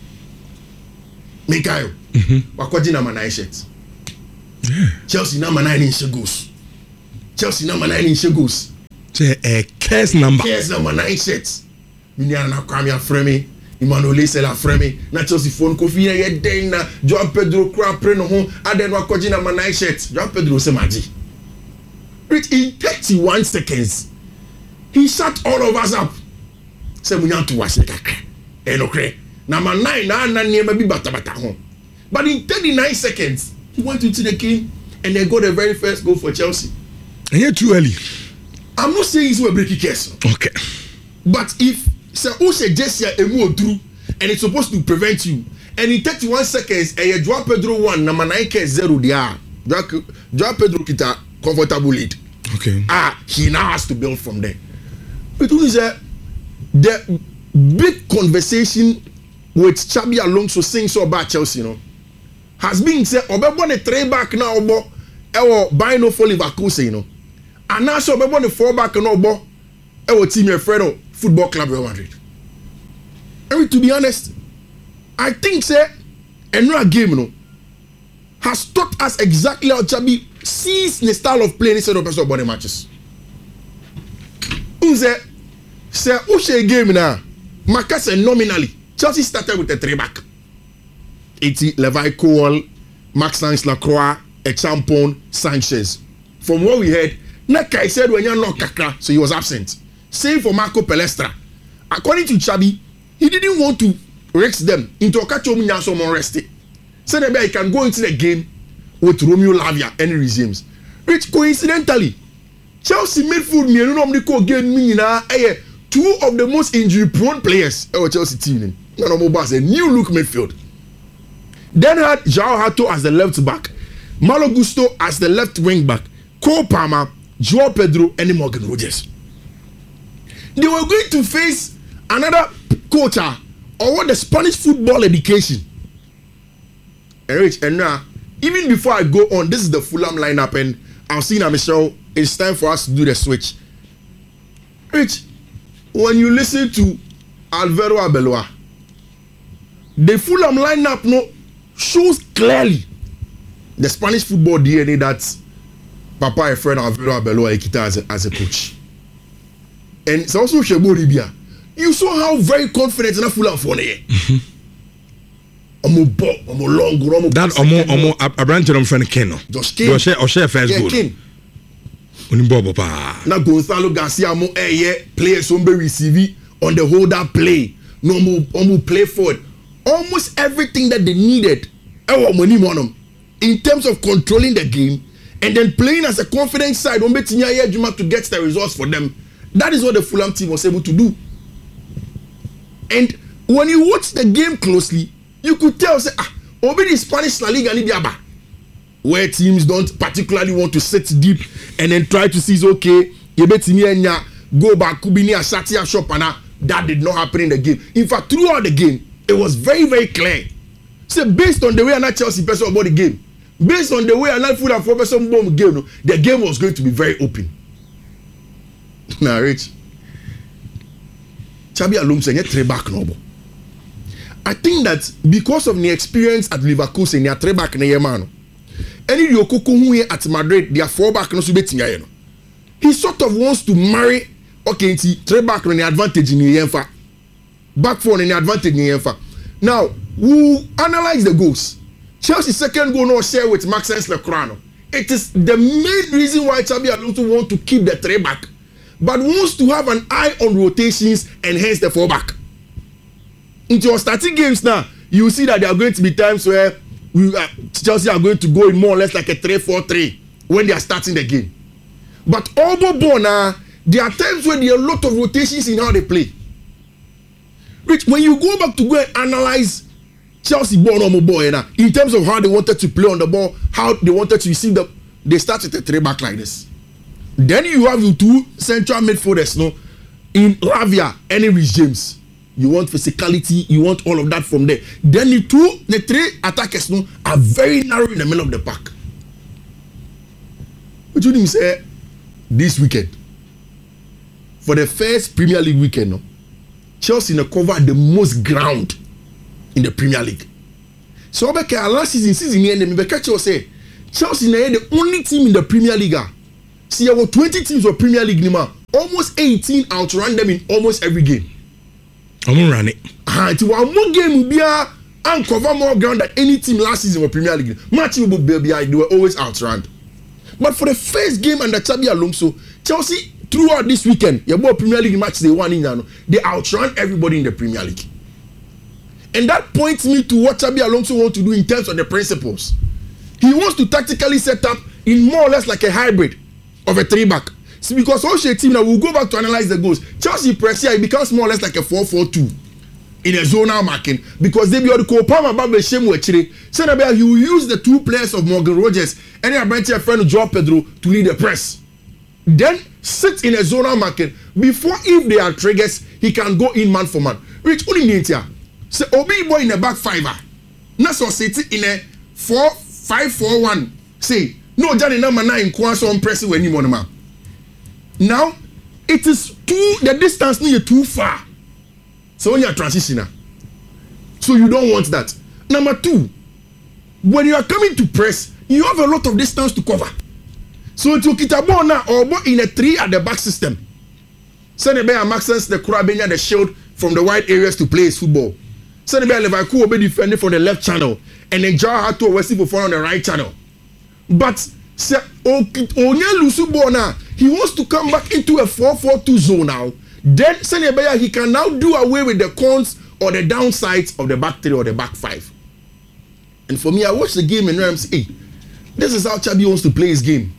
Speaker 3: Mikayo, Wakwadi number nine shirt. Chelsea number nine in goals. Chelsea number nine in goals.
Speaker 2: A case number.
Speaker 3: Case number nine shirts. Miniana Kwame Fremi, Emmanuel Sela Fremi, na Chelsea phone Kofi na ye den na Joao Pedro kura pre no ho aden Wakwadi number nine shirt. Joao Pedro se maji. In thirty-one seconds, he shut all of us up. Say we want to wash the kakra. Enokre. Number nine, na na niema bi bata bata ho. But in thirty-nine seconds, he went into the game and they got the very first goal for Chelsea.
Speaker 2: And you're too early.
Speaker 3: I'm not saying it's a breaking case.
Speaker 2: Okay.
Speaker 3: But if Sir Ose Jessia emu through and it's supposed to prevent you, and in thirty-one seconds, and you Joao Pedro one, number nine case zero there. Joao Pedro kita comfortable lead.
Speaker 2: Okay.
Speaker 3: Ah, he now has to build from there. But is uh, the big conversation with Xabi Alonso saying so about Chelsea, you know, has been said, Obebo ne three back now, Obo, Ewo Bino for Leverkusen, you know, and now so Obebo ne four back now, Obo, Ewo team your friend Football Club Real Madrid. And to be honest, I think say another game, you know, has taught us exactly how Xabi sees the style of play instead of person body matches. Unze say Ushe game now, Makase nominally Chelsea started with a three back. It's Levi Cole, Maxence Lacroix, Echampon, Sanchez. From what we heard, Nakai said when you're not Kakra, so he was absent. Same for Marco Palestra. According to Xabi, he didn't want to risk them into a catch home and someone rested. So that he can go into the game with Romeo Lavia and resumes. Which coincidentally, Chelsea midfield me no normally call game me na eh two of the most injury prone players our Chelsea team. No no a new look midfield. Then had Joao Hato as the left back, Malo Gusto as the left wing back, Cole Palmer, Joao Pedro and Morgan Rogers. They were going to face another coach or what the Spanish football education. And now, even before I go on, this is the Fulham lineup, and I'm seeing Michelle. It's time for us to do the switch. Rich, when you listen to Alvaro Arbeloa, the Fulham lineup no shows clearly the Spanish football D N A that Papa and friend Alvaro Arbeloa Ekita as a, as a coach. And it's also Shebo Ribia. You saw how very confident in a Fulham for the Omo bo, omo long, omo.
Speaker 2: That omo omo a branch of friend Ken.
Speaker 3: Just Ken.
Speaker 2: Or share or share first goal.
Speaker 3: Ken.
Speaker 2: Unimbobo pa.
Speaker 3: Na Gonzalo Garcia mo eh yeah play some be receive on the holder play. No mo omo play forward. Almost everything that they needed. Eh money monum. In terms of controlling the game and then playing as a confident side, on betinya yeah Juma to get the results for them. That is what the Fulham team was able to do. And when you watch the game closely, you could tell, say, ah, over the Spanish La Liga ni diaba, where teams don't particularly want to sit deep and then try to see, okay, you bet me and go back, kubini a shati a shop and that did not happen in the game. In fact, throughout the game, it was very, very clear. So based on the way Anna Chelsea person about the game, based on the way Anna Food and four person bomb game, the game was going to be very open. Now, Rich, Xabi Alonso say three back no. I think that because of the experience at Leverkusen, they three back na yemano. Any Yokoko who at Madrid, they are four back no subetinga yeno. He sort of wants to marry okay, three back no advantage in Yenfa. Back four no advantage in Yenfa. Now, we analyze the goals. Chelsea's second goal no share with Maxence Lacroix. It is the main reason why Xabi Alonso want to keep the three back, but wants to have an eye on rotations and hence the four back. Into your starting games now, you see that there are going to be times where we, uh, Chelsea are going to go in more or less like a three four three when they are starting the game. But overall now, there are times where there are a lot of rotations in how they play. Rich, when you go back to go and analyze Chelsea ball normal ball now, in terms of how they wanted to play on the ball, how they wanted to receive the, they started a three back like this. Then you have your two central midfielders, no, in Lavia and Reece James. You want physicality, you want all of that from there. Then the two, the three attackers, no, are very narrow in the middle of the pack. What you say this weekend? For the first Premier League weekend, no, Chelsea no covered the most ground in the Premier League. So okay, last season, season here, me catch you say Chelsea na the only team in the Premier League. See, there were twenty teams of Premier League, nima. Almost eighteen outran them in almost every game.
Speaker 2: I'm gonna run it.
Speaker 3: Ah, it one more game will be a and cover more ground than any team last season of Premier League. Match will be they were always outrun. But for the first game under Xabi Alonso, Chelsea throughout this weekend, your boy Premier League match they won in Yano, they outrun everybody in the Premier League. And that points me to what Xabi Alonso wants to do in terms of the principles. He wants to tactically set up in more or less like a hybrid of a three back. See, because Oshe team now we'll go back to analyze the goals. Chelsea press here, it becomes more or less like a four four two in a zonal marking because they be able to co-palm about the same way. So now he will use the two players of Morgan Rogers and then bring a friend Joao Pedro to lead the press. Then sit in a zonal marking before if there are triggers he can go in man for man. Which only means here. So Obi boy in a back fiver. Naso sitting in a four five four one. Say no Johnny number nine Kwanso on pressing when you want man. Now, it is too, the distance is too far. So when you are transitioner. So you don't want that. Number two, when you are coming to press, you have a lot of distance to cover. So to Kitabo now or in a three at the back system. Send a bear Maxence the Kurabenya the shield from the wide areas to play his football. Send a bear Levaku will be defending from the left channel and then Jar had to Wesley for on the right channel. But say Onya Lusubo now. He wants to come back into a four four two zone now. Then Senebeya, he can now do away with the cons or the downsides of the back three or the back five. And for me, I watched the game and I'm saying, hey, this is how Xabi wants to play his game.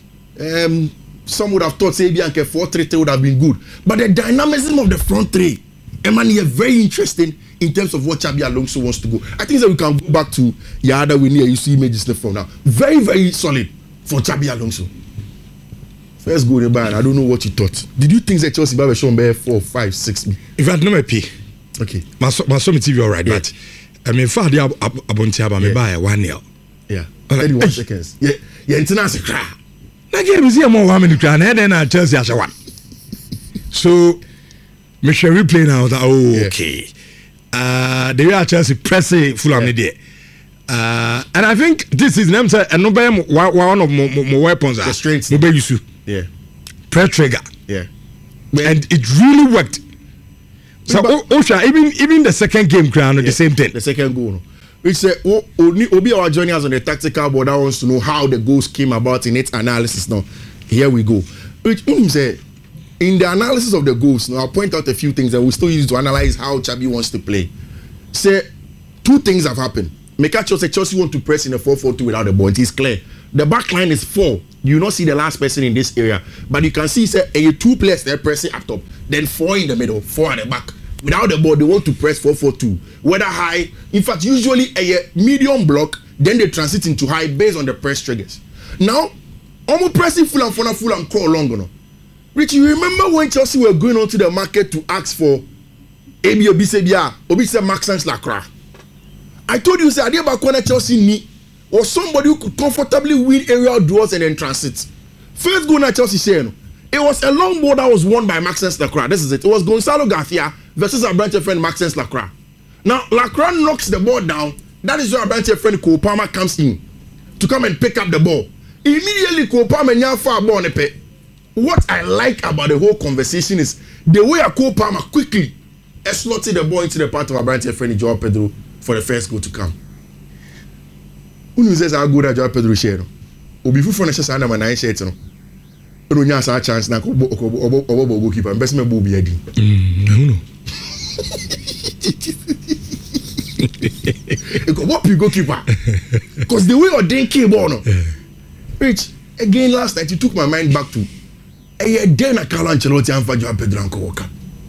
Speaker 3: Um, some would have thought say Bianca four three three would have been good. But the dynamism of the front three, Emmanuel, is very interesting in terms of what Xabi Alonso wants to go. I think that we can go back to Yada Winnie, you see images from now. Very, very solid for Xabi Alonso. First goal in Bayern, I don't know what you thought. Did you think that Chelsea Bayern shown by four, five, six?
Speaker 2: If I had no pay,
Speaker 3: okay.
Speaker 2: My my some T V all right, yeah. But I mean, for the Abontiaba, me buy one nil.
Speaker 3: Yeah. Thirty-one seconds. Yeah. Yeah. International cry.
Speaker 2: Na game is here more one minute cry. And then Chelsea has one. So, me shall replay now. That oh, okay. Uh, the way Chelsea press full on the day. Uh, and I think this is them say and no one of my weapons are
Speaker 3: straight.
Speaker 2: No be use.
Speaker 3: Yeah.
Speaker 2: Press trigger.
Speaker 3: Yeah.
Speaker 2: And it really worked. So Osha, even even the second game ground yeah, the same thing.
Speaker 3: The second goal. Which say oh Obi our joining us on the tactical board that wants to know how the goals came about in its analysis now. Here we go. Which um, say in the analysis of the goals, now I'll point out a few things that we still use to analyze how Xabi wants to play. Say two things have happened. Mekacho say Chelsea want to press in a four four two without the ball. It is clear. The back line is four. You not see the last person in this area, but you can see say a two players they're pressing up top, then four in the middle, four at the back. Without the ball, they want to press four four two. Whether high, in fact, usually a medium block, then they transit into high based on the press triggers. Now, almost pressing full and full and full and crawl long, you know. Rich, you remember when Chelsea were going onto the market to ask for A B Obisebia, Obisebia Maxence Lacroix? I told you, say, Adebakwana Chelsea need or somebody who could comfortably win aerial duels and then transit. First goal at Chelsea share, it was a long ball that was won by Maxence Lacroix. This is it. It was Gonzalo Garcia versus our branch friend Maxence Lacroix. Now Lacroix knocks the ball down. That is where our branch friend Cole Palmer comes in to come and pick up the ball. Immediately Cole Palmer nya far ball on the pet. What I like about the whole conversation is the way a Cole Palmer quickly slotted the ball into the part of our branch friend Joao Pedro for the first goal to come. Who says how good Joao Pedro share? Obi fufu na shasa na ma nine shirt no. No nya sa chance na ko obo obo goalkeeper. Best me bo bi adi.
Speaker 2: Mm, no.
Speaker 3: Eko what you goalkeeper? Cuz the way you den kill ball no. Rich, again last night you took my mind back to eh den na Carlo Ancelotti and Joao Pedro anko waka.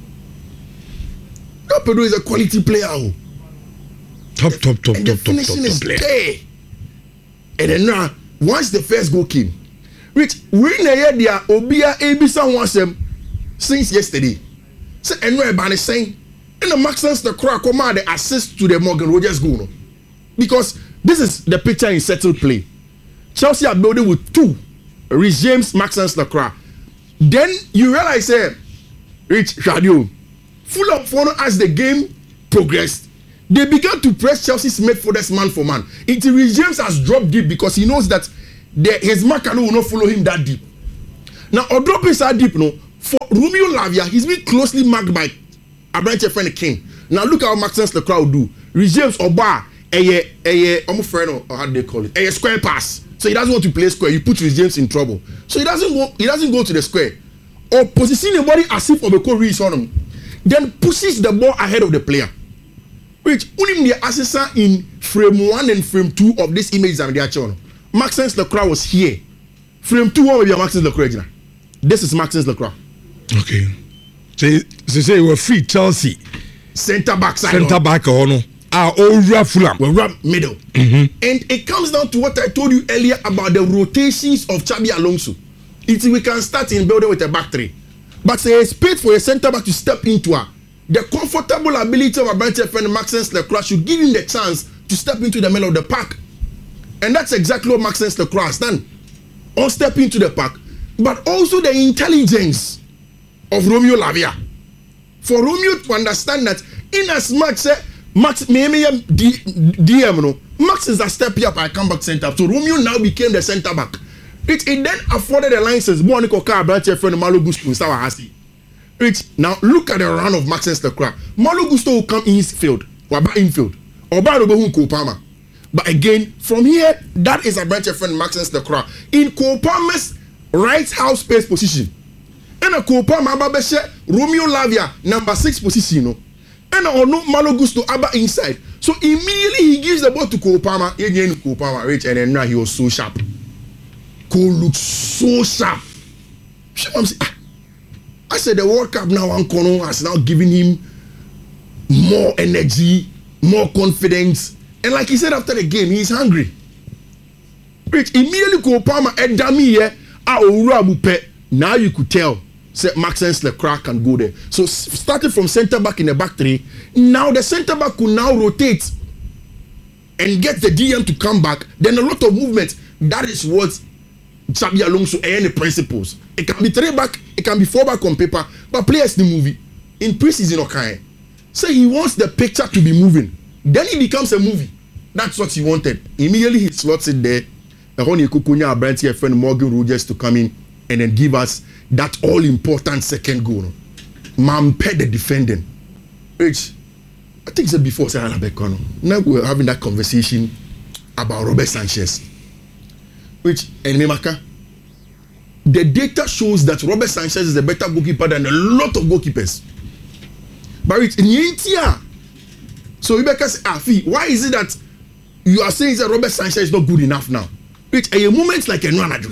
Speaker 3: Joao Pedro is a quality player. Oh.
Speaker 2: Top, top, top,
Speaker 3: and
Speaker 2: top,
Speaker 3: the
Speaker 2: top,
Speaker 3: finishing
Speaker 2: top,
Speaker 3: is
Speaker 2: top player.
Speaker 3: there. And then now, once the first goal came, Rich, we na hear their Obia Ebisa wants them since yesterday. So, and we're about saying, and the Maxence the crack command the assist to the Morgan Rogers goal. No? Because this is the picture in settled play. Chelsea are building with two Rich James, Maxence Lacroix. Then you realize, eh, Rich Shadio, Fulham follow as the game progressed. They began to press Chelsea's midfielders man for man. Until Rich James has dropped deep because he knows that the, his marker will not follow him that deep. Now, or dropping that deep, no, for Romeo Lavia, he's been closely marked by Abrante friend King. Now look how Maxence Lacroix will do. Rich James Oba, a a a friend or how do they call it? A square pass. So he doesn't want to play square. You put Rich James in trouble. So he doesn't go. He doesn't go to the square or position the body as if Obeko reads on him. Then pushes the ball ahead of the player. Which only the assessor in frame one and frame two of this image that they are showing. Maxence Lacroix was here. Frame two will be Maxence Lacroix. This is Maxence Lacroix.
Speaker 2: Okay. So they say we're free Chelsea.
Speaker 3: Centre back side.
Speaker 2: Centre back or no. Ah, over Fulham.
Speaker 3: We're right middle.
Speaker 2: Mm-hmm.
Speaker 3: And it comes down to what I told you earlier about the rotations of Xabi Alonso. It's we can start in building with a back three. But there's space for a centre back to step into her. The comfortable ability of a branch friend Maxence Lacroix should give him the chance to step into the middle of the park. And that's exactly what Maxence Lacroix has done. Or step into the park. But also the intelligence of Romeo Lavia. For Romeo to understand that in as much uh, Max maybe D M no Max is a step up I come back center. So Romeo now became the centre back. It, it then afforded the license. Monica Car branch friend Malo Gusto in Sawahasi. It now look at the run of Maxence Lacroix. Malo Gusto will come in his field or back infield or back over Kopama. But again, from here, that is a branch friend Maxence Lacroix in Kopama's right half space position. And a Kopama Babeshe Romeo Lavia number six position. No? And a no Malo Gusto Abba inside. So immediately he gives the ball to Kopama. Again, Kopama rich and then now he was so sharp. Cole looks so sharp. I said the World Cup now Ankono has now given him more energy, more confidence. And like he said after the game, he's hungry. Rich immediately Kopama and Dami here. Now you could tell say Maxence Lacroix can go there. So starting from centre back in the back three, now the centre back could now rotate and get the D M to come back. Then a lot of movement. That is what Xabi Alonso and the principles. It can be three back, it can be four back on paper, but players the movie in preseason okay. So he wants the picture to be moving. Then it becomes a movie. That's what he wanted. Immediately he slots it there. And when he Kukunya Abranti friend Morgan Rogers to come in and then give us that all important second goal. Mampe the defending. Which I think said before say Alabekano. Now we're having that conversation about Robert Sanchez. Which and Memaka, the data shows that Robert Sanchez is a better goalkeeper than a lot of goalkeepers. But it's in India. So Rebecca says, ah, Fee, why is it that you are saying that Robert Sanchez is not good enough now? Which a moment like a Nwanadu.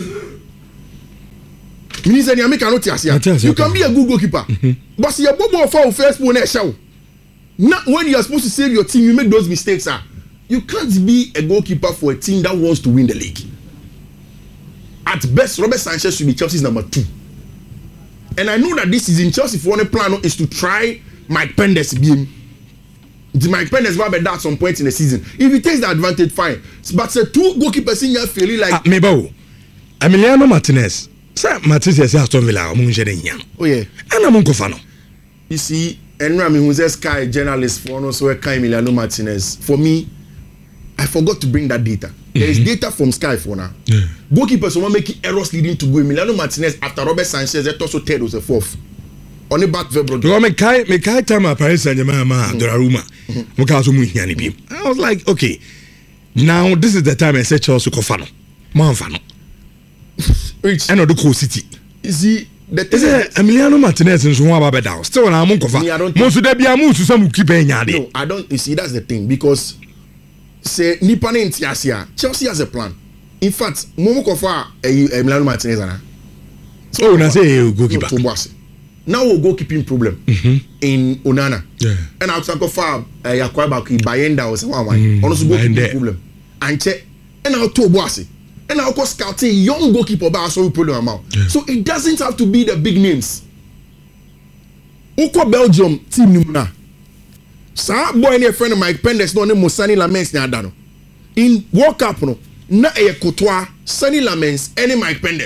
Speaker 3: You can be a good goalkeeper, mm-hmm. but see a bobo for first one show. Not when you are supposed to save your team, you make those mistakes. Ah, you can't be a goalkeeper for a team that wants to win the league. At best, Robert Sanchez should be Chelsea's number two. And I know that this is in Chelsea for one plan is to try Mike Pendes being. Mike Pendes will be there at some point in the season. If he takes the advantage, fine. But the two goalkeepers in here feeling like
Speaker 2: ah, maybe Emiliano Martinez. Sir Martinez is Aston Villa.
Speaker 3: Oh yeah.
Speaker 2: And I'm Uncle Fano.
Speaker 3: You see, and I'm a Sky journalist for also Emiliano Martinez. For me, I forgot to bring that data. There is data from Sky for now. Yeah. Goalkeepers who are making errors leading to goal. Emiliano Martinez after Robert Sanchez, that also third was a fourth. On the back verb.
Speaker 2: Because me kai me kai time at Paris Saint-Germain ma Donnarumma. Me ka so mu hiani bi. I was like, okay. Now this is the time I said Chelsea ko fano. Man fano.
Speaker 3: Rich.
Speaker 2: I know the cool city.
Speaker 3: You see the
Speaker 2: is it Emiliano Martinez nso ho aba down. Still na am nkofa. Mo so da bia mo su sam keep enya de.
Speaker 3: No, I don't you see that's the thing because say nipa na ntiasia Chelsea has a plan. In fact, mo mo kofa Emiliano Martinez ana.
Speaker 2: So na say goalkeeper.
Speaker 3: No, now we'll go keeping problem
Speaker 2: mm-hmm.
Speaker 3: in Onana.
Speaker 2: Yeah.
Speaker 3: And I'll talk about Yakwai Baki Bayenda or someone. Also go keeping problem. And check. And I'll to Boasi. And I'll go scouting young goalkeeper but also problem amount.
Speaker 2: Yeah.
Speaker 3: So it doesn't have to be the big names. Oko Belgium team Nimuna. Sa boy any friend of Mike Pendes no name Sunny Lamens na adano. In World Cup no na e Courtois, Sunny Lamens, any Mike Pendes.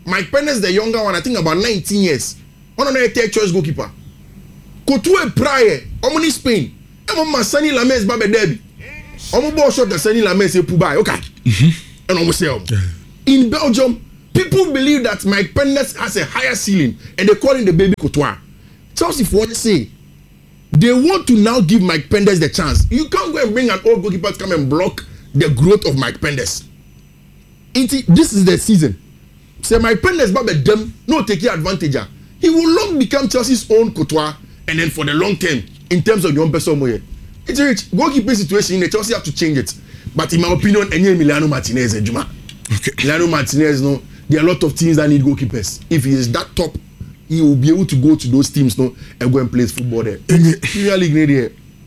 Speaker 3: Mike Pennes the younger one I think about nineteen years on a third choice goalkeeper Courtois prior omni Spain emo ma Sani Lames ba be derby omo ball shot the Sani Lames e pubai okay and omo say in Belgium people believe that Mike Pennes has a higher ceiling and they call him the baby Courtois. Chelsea for what say they want to now give Mike Pendes the chance. You can't go and bring an old goalkeeper to come and block the growth of Mike Pendes. It, this is the season. Say Mike Pendes ba be dem no take advantage. He will long become Chelsea's own Courtois and then for the long term in terms of your own person moye. It's a rich goalkeeping situation in the Chelsea have to change it. But in my opinion, any Emiliano Martinez and Juma. Okay. Emiliano Martinez no there are a lot of teams that need goalkeepers. If he is that top, he will be able to go to those teams no and go and play football there. Premier League there.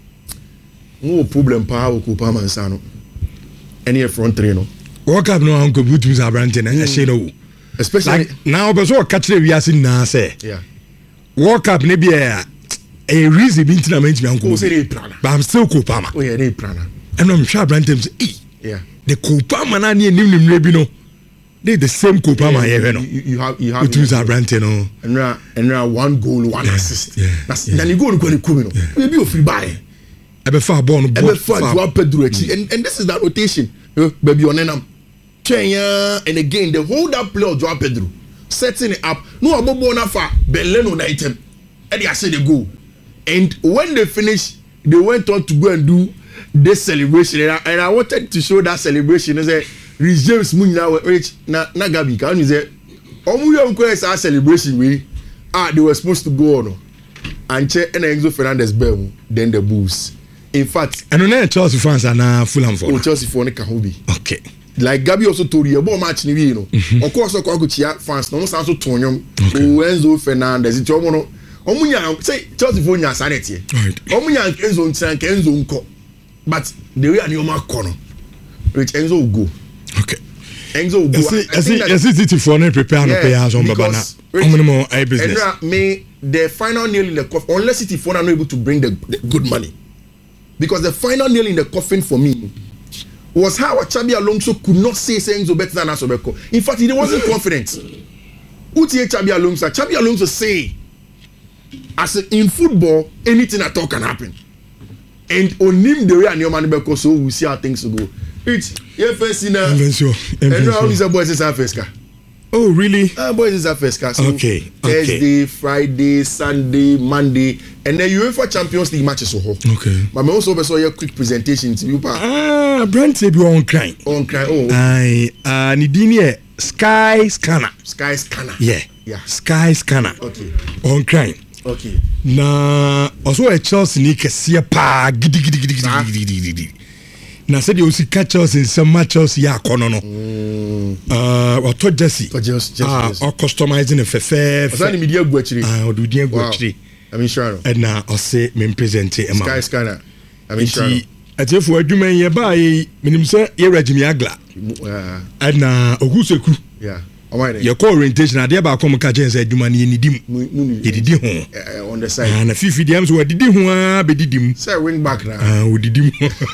Speaker 3: No problem power ko pa man sa no. Any front three no. World Cup no uncle boot Mister Branton and say no. Especially like, now person catch the we are seeing now say. Yeah. World Cup ne be a a reason be tournament me uncle. But I'm still Kopama. Oh yeah, they plan. And I'm sure Branton say, yeah. The Kopama na ni nim nim bi no. They the same Kopama yeah, here no. You, you have you have Mister Branton no. And now and now one goal, one yeah, assist. Yeah, That's yeah. Then you go to go no. Maybe you free buy. Ebe far ball no. Ebe far Joao Pedro and and this is that rotation. Baby on them. And again, the whole that play of Joao Pedro setting it up. No, I'm not for Berlin on item. And they say they go. And when they finish, they went on to go and do this celebration. And I, and I wanted to show that celebration. I said, James Munya, rich na na Gabi. Can you say, "Omu young guys are celebration we ah they were supposed to go on." And check and Enzo Fernandez Bell, then the Bulls. In fact,
Speaker 2: and on Chelsea fans are now Fulham for.
Speaker 3: Oh, Chelsea for Nekahobi.
Speaker 2: Okay.
Speaker 3: Like Gabi also told you about match ni you know. Mm-hmm. Of course,oko akuchia fans no so tonyom. Enzo Fernandez it omo no. Omu nya say Chelsea for nya sanity. Right. Omu nya Enzo ntran ke Enzo nko. But the way ani oma ko no. Rich Enzo will go.
Speaker 2: Okay.
Speaker 3: Enzo will go.
Speaker 2: I see I see City for no prepare no players on baba na. How many more I business?
Speaker 3: And me the final nail in the coffin unless City for not able to bring the, the good money. Because the final nail in the coffin for me was how Xabi Alonso could not say Enzo better than Asobeko. In fact, he wasn't confident. Utie Xabi Alonso, Xabi Alonso say, as a, in football, anything at all can happen. And on him the way and your man Beko, so we see how things will go. It's yeah, first in a and now is a boys is our first car.
Speaker 2: Oh really?
Speaker 3: Uh, boys is our first car. So
Speaker 2: okay.
Speaker 3: Thursday,
Speaker 2: okay.
Speaker 3: Friday, Sunday, Monday, and then UEFA Champions League matches so
Speaker 2: okay.
Speaker 3: But I also saw your quick presentation to you.
Speaker 2: Ah, Brent said you on crying.
Speaker 3: On crying. Oh.
Speaker 2: I uh Nidini Sky Scanner.
Speaker 3: Sky Scanner.
Speaker 2: Yeah.
Speaker 3: Yeah.
Speaker 2: Sky Scanner.
Speaker 3: Okay.
Speaker 2: On crying.
Speaker 3: Okay.
Speaker 2: Na also a Chelsea ni kesiya pa gidi gidi gidi gidi gidi gidi. Na said you see catch us in some matches ya kono no. Uh, or to Jesse.
Speaker 3: To just
Speaker 2: ah, or customizing a fefe.
Speaker 3: Was that media go actually?
Speaker 2: Ah, or do dia go actually.
Speaker 3: I mean sure.
Speaker 2: And now I say me present e
Speaker 3: Sky Scanner. I mean sure.
Speaker 2: Ati for adwuma ye ba yi minim say ye regime agla.
Speaker 3: Yeah.
Speaker 2: And na oguseku.
Speaker 3: Yeah. Alright.
Speaker 2: Your core orientation ade ba come ka chen say adwuma ne nidim. Ye didi ho.
Speaker 3: On the side.
Speaker 2: Ah na fifi dem so didi ho a be didim.
Speaker 3: Say wing back na.
Speaker 2: Ah o didim.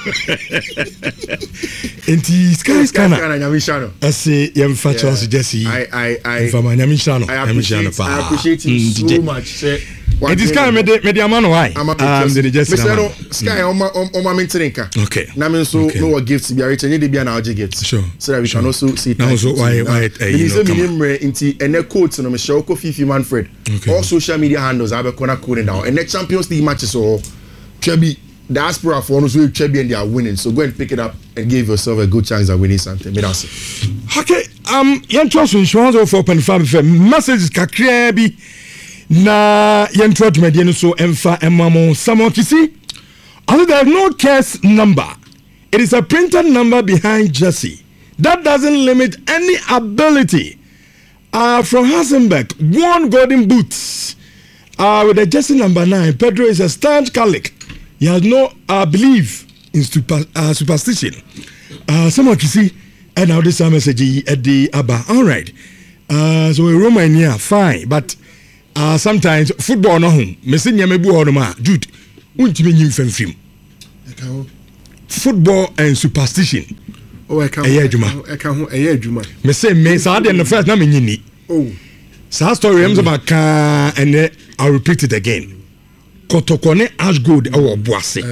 Speaker 2: Enti Sky Scanner.
Speaker 3: Sky Scanner Nyamishano.
Speaker 2: I say yem fa Chelsea Jesse.
Speaker 3: I I I
Speaker 2: Fama Nyamishano.
Speaker 3: I appreciate I appreciate you so much. Say
Speaker 2: it is Sky me me the amano why. Um the Jesse.
Speaker 3: Mister Sky on my on my maintenance.
Speaker 2: Okay.
Speaker 3: Na me so no gifts be return dey bia na oje gifts.
Speaker 2: Sure.
Speaker 3: So that we can also see.
Speaker 2: Now so why why
Speaker 3: you know into and the quotes no me show ko Fifi Manfred. All social media handles have a corner code down. And the Champions League matches so Trebi diaspora for us with Trebi and they are winning. So go and pick it up and give yourself a good chance of winning something. Me that's it.
Speaker 2: Okay, um yen trust insurance of open five messages kakra bi na yen trust media no so emfa emamo someone to see. Although there is no case number, it is a printed number behind Jesse. That doesn't limit any ability. Uh, from Hasenbeck, one golden boots uh, with the jersey number nine. Pedro is a staunch Catholic. He has no uh, belief in super, uh, superstition. Uh, someone can see, and now this message at the Abba. All right. Uh, so a Roman here, fine, but uh, sometimes football no home. Missing Yamebu or ma Jude. Won't you mean film? Football and superstition.
Speaker 3: Oh, I can't.
Speaker 2: I can't.
Speaker 3: I can't. I can't.
Speaker 2: Me say me. So I didn't the first na me nyini.
Speaker 4: Oh.
Speaker 2: Sa story em about can and I'll repeat it again. Kotokone Ash Gold our boise.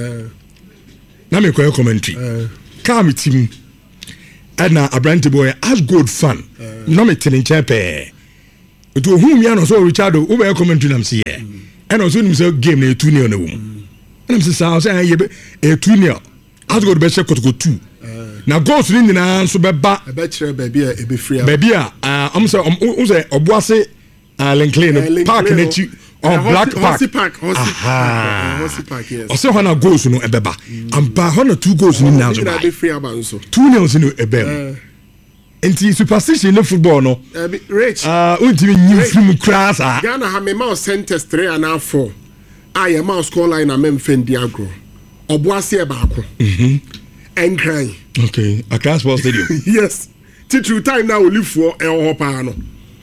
Speaker 2: Na me koy commentary. Come team. Edna Abrante boy Ash Gold fan. No me telling chepe. To whom ya no so Richardo wo be commentary nam se ye. And also nim say game na two nil na wom. And say say say e two nil. Ash Gold be check Kotoko two. Na goals ni nyina nso beba
Speaker 4: e be kire baby a e be free
Speaker 2: baby a am say am say obuase Linkley no park na chi on Black Park
Speaker 4: Horsey Park Horsey Park yes
Speaker 2: o say ho na goals no e beba am ba ho na two goals ni na so ba
Speaker 4: be free aba nso
Speaker 2: two nils no e be enti superstition in football no
Speaker 4: rich
Speaker 2: ah untimi nyim film class ah
Speaker 4: Ghana ha me mouse centers three and a four I am mouse score line am fendi agro obuase e ba ko mhm and crying.
Speaker 2: Okay, a Accra Sports Stadium.
Speaker 4: Yes. Till time now we live for El Hopano.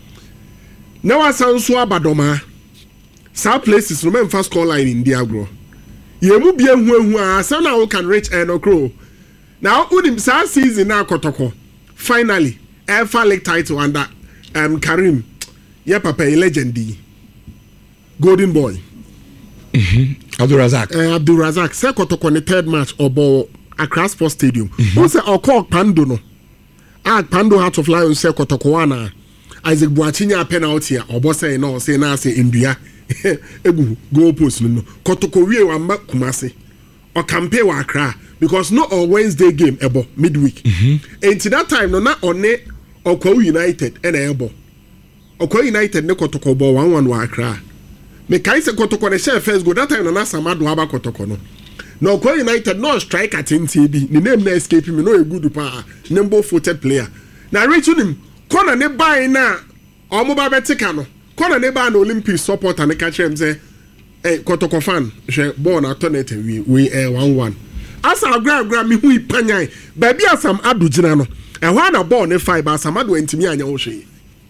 Speaker 4: Now I sound so abadoma. Some places remember first call line in Diagro. You mu be who are so now can reach and crow. Now Udim sa season now Kotoko. Finally, F A League title under um Karim. Yeah, papa a legend. Golden boy.
Speaker 2: Mm-hmm. Abdul Razak.
Speaker 4: Uh, Abdul Razak. Say Kotoko the third match or ball. Accra Sports Stadium. Who say Okok Pando no? Ah, Pando Heart of Lions say Kotokowana. Isaac Boachinya penalty or Bosse no say na say India. Egu goal post no. Kotokowie wamba Kumasi. Or campaign wa Accra because not on Wednesday game ebo midweek. And to that time no na one Okwa United and ebo. Okwa United ne Kotokobo one one wa Accra. Me kai say Kotoko ne share first go that time no na Samadu aba Kotoko no. No, Kwara United no strike at N T B. The name na escape me. No a good pa. Number footed player. Now reach him. Corner ne buy na. Omo ba betika no. Corner ne buy no Olympic support and catch him say, "Hey, Kotoko fan, she born alternate we we eh one one." As a grab grab me hu ipanyan. Baby asam adu gina no. E ho na ball ne five asam adu entimi anya wo hwe.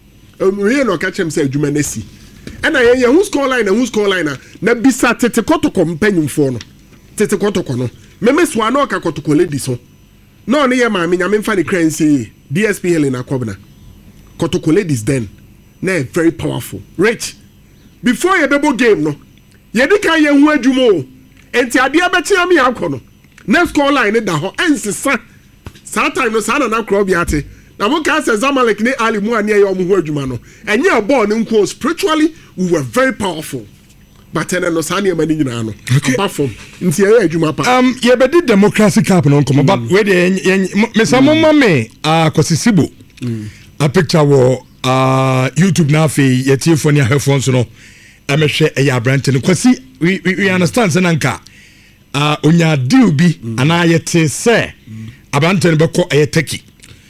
Speaker 4: We no catch him say adwuma na si. E na ye who score line na who score line na bisa tete Kotoko mpanyimfo no. Tete Kotoko no meme so ano ka Kotoko ladies so no ne ye ma me nyame mfa ne kran say D S P Helena Kobna Kotoko ladies then na very powerful rich before ye bebo game no ye di kan ye hu adwumo enti ade abechi am ya akọ no next call line da ho ensesa sa time no sa na na kro bi ate na mo ka say Zamalek ne Ali mu ane ye omu hu adwuma no enye ball ne nko spiritually we were very powerful. But then no sani mani nyina no apart from nti e adwuma pa
Speaker 2: um ye be di democracy cup no come but we dey me samo mame ah Kosisibo a picture wo ah YouTube na fe ye tie phone ya headphones no e me hwe e ya brand no Kosi we we understand say nanka ah onya deal bi ana ye te say abante no be ko e Turkey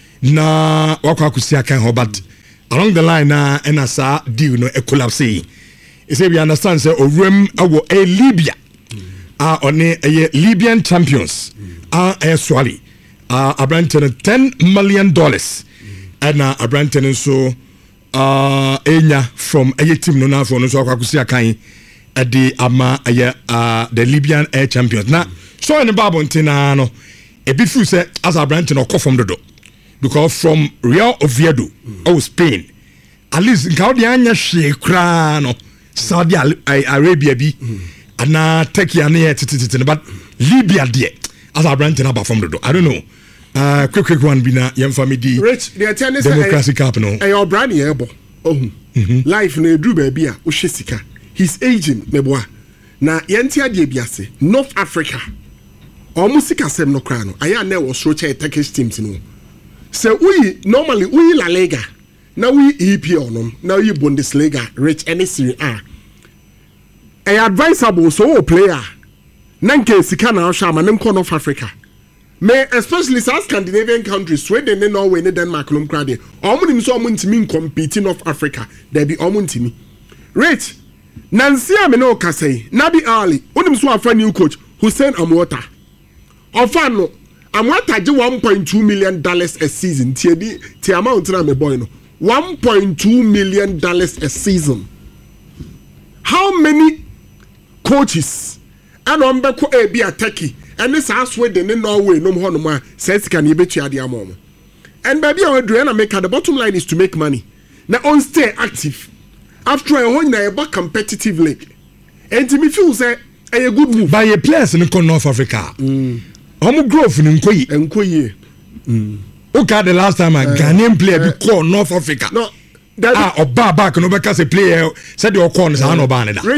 Speaker 2: na wakwa akusi akan ho but along the line na na sa deal no e collapse. You say we understand say Orem awo a Libya ah on a Libyan champions ah a swali ah abranten ten million dollars and na abranten so ah enya from a team no na for no so akwakusi akan at the ama ah the Libyan air champions na so in Bible ntina no e bi fu say as abranten okọ from dodo because from Real Oviedo oh Spain at least nka odi anya hwe kra no Saudi Arabia bi ana Turkey ana yet but Libya there as a brand about from the I don't know uh quick quick one bi na yem family
Speaker 4: rich the tennis
Speaker 2: democracy cup no
Speaker 4: eh your brand here bo oh life na edu ba bia o hwe sika his aging meboa na yenti ade bi ase North Africa o musika sem no kra no aya na wo so che Turkish teams no so we normally we La Liga now we E P L no now you Bundesliga rich any Serie A a advisable so player nanke sika na sha ma nem North Africa me especially South Scandinavian countries Sweden and Norway and Denmark lum krade omunim so omuntimi compete in North Africa there be omuntimi rich nansi ame no kasei Nabi Ali onim so afa new coach Hussein Amwata ofa no Amwata je one point two million dollars a season tie di tie amount na me boy no one point two million dollars a season. How many coaches and on beko e bi Turkey and this as Sweden in Norway no more no more says can you bet you the amount and baby I do and make the bottom line is to make money. na on stay active after a whole na eba competitive league and me feel say a good move
Speaker 2: by a players in North Africa mm. Omo growth in Nkoyi
Speaker 4: Nkoyi
Speaker 2: mm. Okay, the last time a uh, Ghanaian player uh, be called North Africa
Speaker 4: no
Speaker 2: that ah oba back no because a player said your corner is no ban that